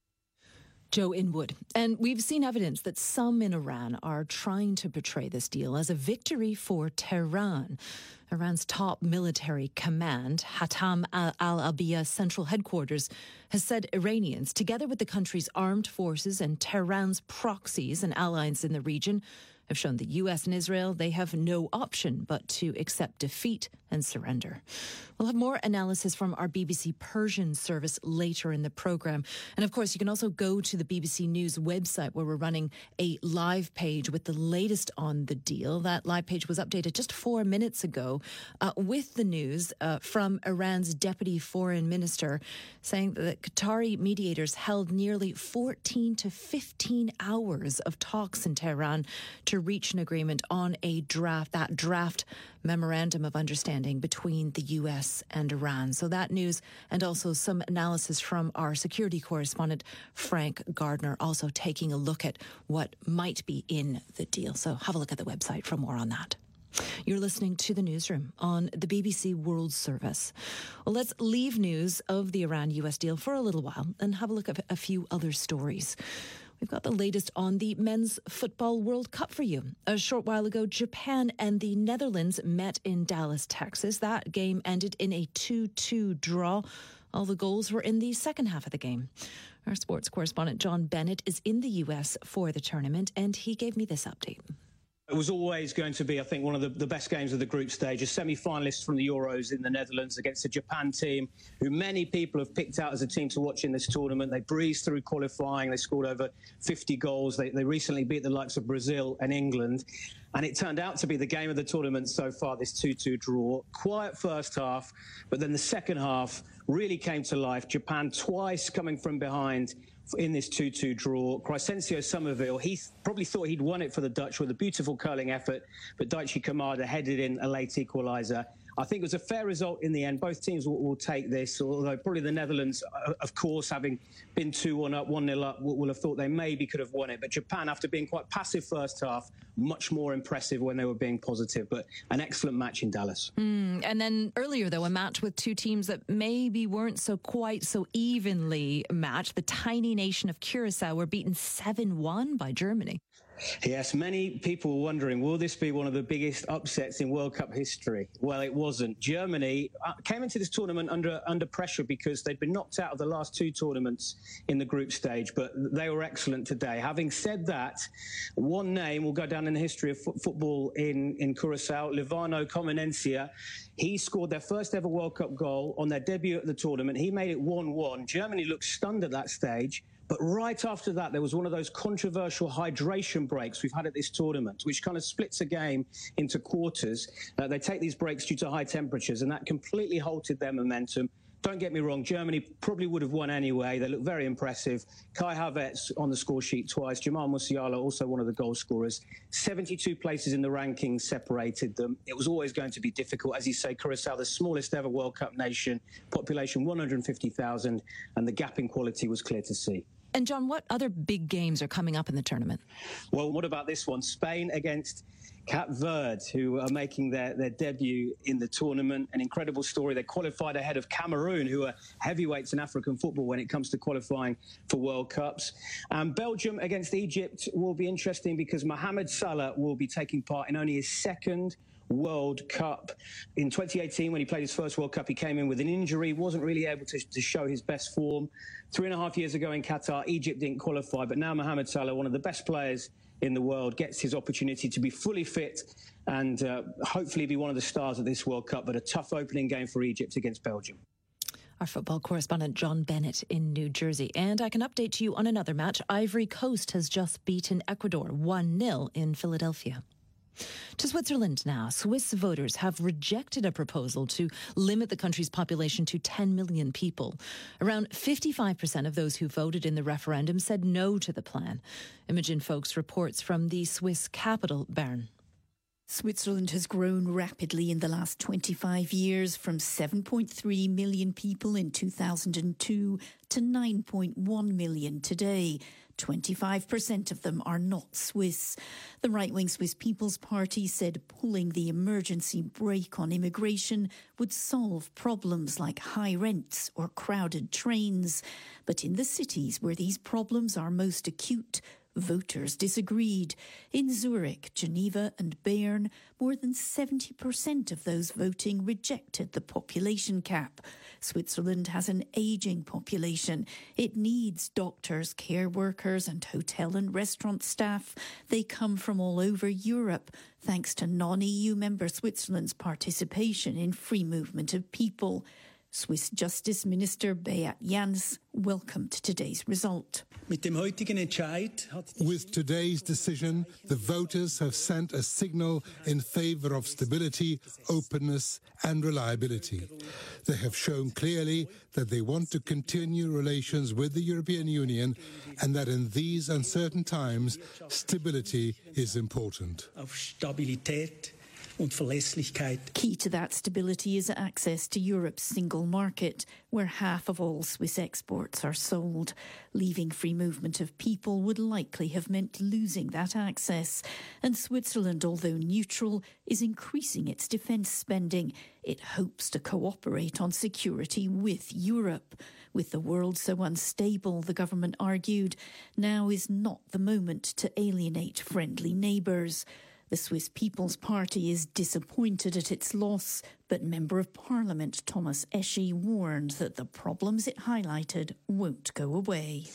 Joe Inwood. And we've seen evidence that some in Iran are trying to portray this deal as a victory for Tehran. Iran's top military command, Hatam al-Abiya Central Headquarters, has said Iranians, together with the country's armed forces and Tehran's proxies and allies in the region, have shown the US and Israel they have no option but to accept defeat and surrender. We'll have more analysis from our BBC Persian service later in the programme. And of course, you can also go to the BBC News website where we're running a live page with the latest on the deal. That live page was updated just 4 minutes ago with the news from Iran's deputy foreign minister saying that Qatari mediators held nearly 14 to 15 hours of talks in Tehran to reach an agreement on that draft memorandum of understanding between the US and Iran. So that news, and also some analysis from our security correspondent Frank Gardner, also taking a look at what might be in the deal. So have a look at the website for more on that. You're listening to the Newsroom on the BBC World Service. Well, let's leave news of the Iran-US deal for a little while and have a look at a few other stories. We've got the latest on the Men's Football World Cup for you. A short while ago, Japan and the Netherlands met in Dallas, Texas. That game ended in a 2-2 draw. All the goals were in the second half of the game. Our sports correspondent John Bennett is in the US for the tournament, and he gave me this update. It was always going to be, I think, one of the best games of the group stage. A semi-finalist from the Euros in the Netherlands against a Japan team who many people have picked out as a team to watch in this tournament. They breezed through qualifying. They scored over 50 goals. They recently beat the likes of Brazil and England. And it turned out to be the game of the tournament so far, this 2-2 draw. Quiet first half, but then the second half really came to life. Japan twice coming from behind in this 2-2 draw. Crescencio Somerville, he probably thought he'd won it for the Dutch with a beautiful curling effort, but Daichi Kamada headed in a late equaliser. I think it was a fair result in the end. Both teams will take this, although probably the Netherlands, of course, having been 2-1 up, 1-0 up, will have thought they maybe could have won it. But Japan, after being quite passive first half, much more impressive when they were being positive. But an excellent match in Dallas. And then earlier, though, a match with two teams that maybe weren't quite so evenly matched. The tiny nation of Curacao were beaten 7-1 by Germany. Yes, many people were wondering, will this be one of the biggest upsets in World Cup history? Well, it wasn't. Germany came into this tournament under pressure because they'd been knocked out of the last two tournaments in the group stage, but they were excellent today. Having said that, one name will go down in the history of football in Curacao, Livano Comenencia. He scored their first ever World Cup goal on their debut at the tournament. He made it 1-1. Germany looked stunned at that stage, But right after that, there was one of those controversial hydration breaks we've had at this tournament, which kind of splits a game into quarters. They take these breaks due to high temperatures, and that completely halted their momentum. Don't get me wrong, Germany probably would have won anyway. They look very impressive. Kai Havertz on the score sheet twice. Jamal Musiala, also one of the goal scorers. 72 places in the rankings separated them. It was always going to be difficult. As you say, Curacao, the smallest ever World Cup nation, population 150,000, and the gap in quality was clear to see. And John, what other big games are coming up in the tournament? Well, what about this one? Spain against Cape Verde, who are making their debut in the tournament. An incredible story. They qualified ahead of Cameroon, who are heavyweights in African football when it comes to qualifying for World Cups. Belgium against Egypt will be interesting because Mohamed Salah will be taking part in only his second World Cup. In 2018, when he played his first World Cup, he came in with an injury, wasn't really able to show his best form. 3.5 years ago in Qatar, Egypt didn't qualify, but now Mohamed Salah, one of the best players in the world, gets his opportunity to be fully fit and hopefully be one of the stars of this World Cup, but a tough opening game for Egypt against Belgium. Our football correspondent John Bennett in New Jersey. And I can update you on another match. Ivory Coast has just beaten Ecuador 1-0 in Philadelphia. To Switzerland now. Swiss voters have rejected a proposal to limit the country's population to 10 million people. Around 55% of those who voted in the referendum said no to the plan. Imogen Folks reports from the Swiss capital, Bern. Switzerland has grown rapidly in the last 25 years, from 7.3 million people in 2002 to 9.1 million today. 25% of them are not Swiss. The right-wing Swiss People's Party said pulling the emergency brake on immigration would solve problems like high rents or crowded trains. But in the cities where these problems are most acute, voters disagreed. In Zurich, Geneva and Bern, more than 70% of those voting rejected the population cap. Switzerland has an ageing population. It needs doctors, care workers and hotel and restaurant staff. They come from all over Europe, thanks to non-EU member Switzerland's participation in free movement of people. Swiss Justice Minister Beat Jans welcomed today's result. With today's decision, the voters have sent a signal in favour of stability, openness and reliability. They have shown clearly that they want to continue relations with the European Union and that in these uncertain times, stability is important. Key to that stability is access to Europe's single market, where half of all Swiss exports are sold. Leaving free movement of people would likely have meant losing that access. And Switzerland, although neutral, is increasing its defence spending. It hopes to cooperate on security with Europe. With the world so unstable, the government argued, now is not the moment to alienate friendly neighbours. The Swiss People's Party is disappointed at its loss, but Member of Parliament Thomas Eschi warned that the problems it highlighted won't go away.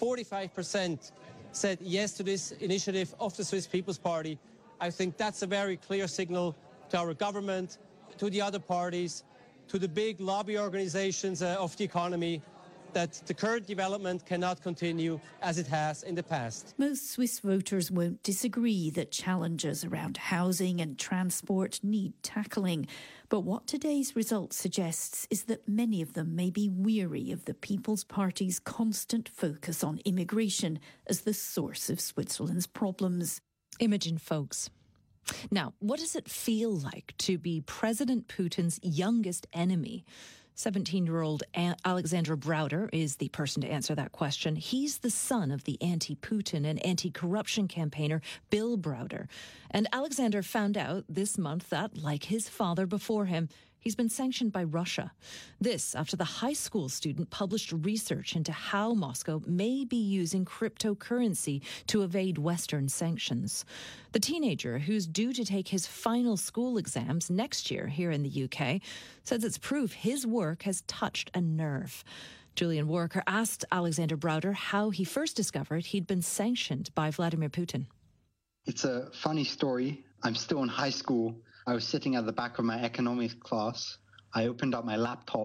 45% said yes to this initiative of the Swiss People's Party. I think that's a very clear signal to our government, to the other parties, to the big lobby organizations of the economy, that the current development cannot continue as it has in the past. Most Swiss voters won't disagree that challenges around housing and transport need tackling. But what today's result suggests is that many of them may be weary of the People's Party's constant focus on immigration as the source of Switzerland's problems. Imogen Folks. Now, what does it feel like to be President Putin's youngest enemy? 17-year-old Alexander Browder is the person to answer that question. He's the son of the anti-Putin and anti-corruption campaigner Bill Browder. And Alexander found out this month that, like his father before him, he's been sanctioned by Russia. This after the high school student published research into how Moscow may be using cryptocurrency to evade Western sanctions. The teenager, who's due to take his final school exams next year here in the UK, says it's proof his work has touched a nerve. Julian Walker asked Alexander Browder how he first discovered he'd been sanctioned by Vladimir Putin. It's a funny story. I'm still in high school. I was sitting at the back of my economics class. I opened up my laptop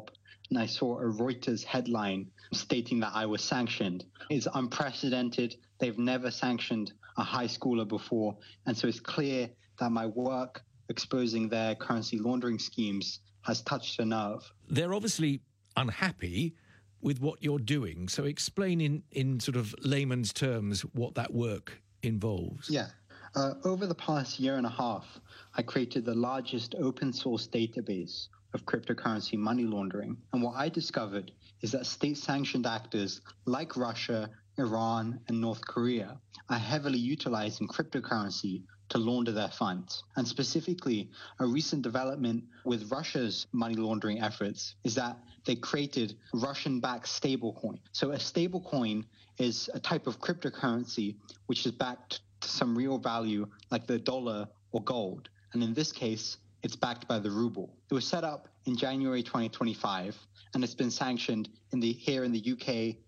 and I saw a Reuters headline stating that I was sanctioned. It's unprecedented. They've never sanctioned a high schooler before. And so it's clear that my work exposing their currency laundering schemes has touched a nerve. They're obviously unhappy with what you're doing. So explain in sort of layman's terms what that work involves. Yeah. Over the past year and a half, I created the largest open source database of cryptocurrency money laundering. And what I discovered is that state-sanctioned actors like Russia, Iran, and North Korea are heavily utilizing cryptocurrency to launder their funds. And specifically, a recent development with Russia's money laundering efforts is that they created Russian-backed stablecoin. So a stablecoin is a type of cryptocurrency which is backed to some real value like the dollar or gold. And in this case, it's backed by the ruble. It was set up in January 2025, and it's been sanctioned here in the UK,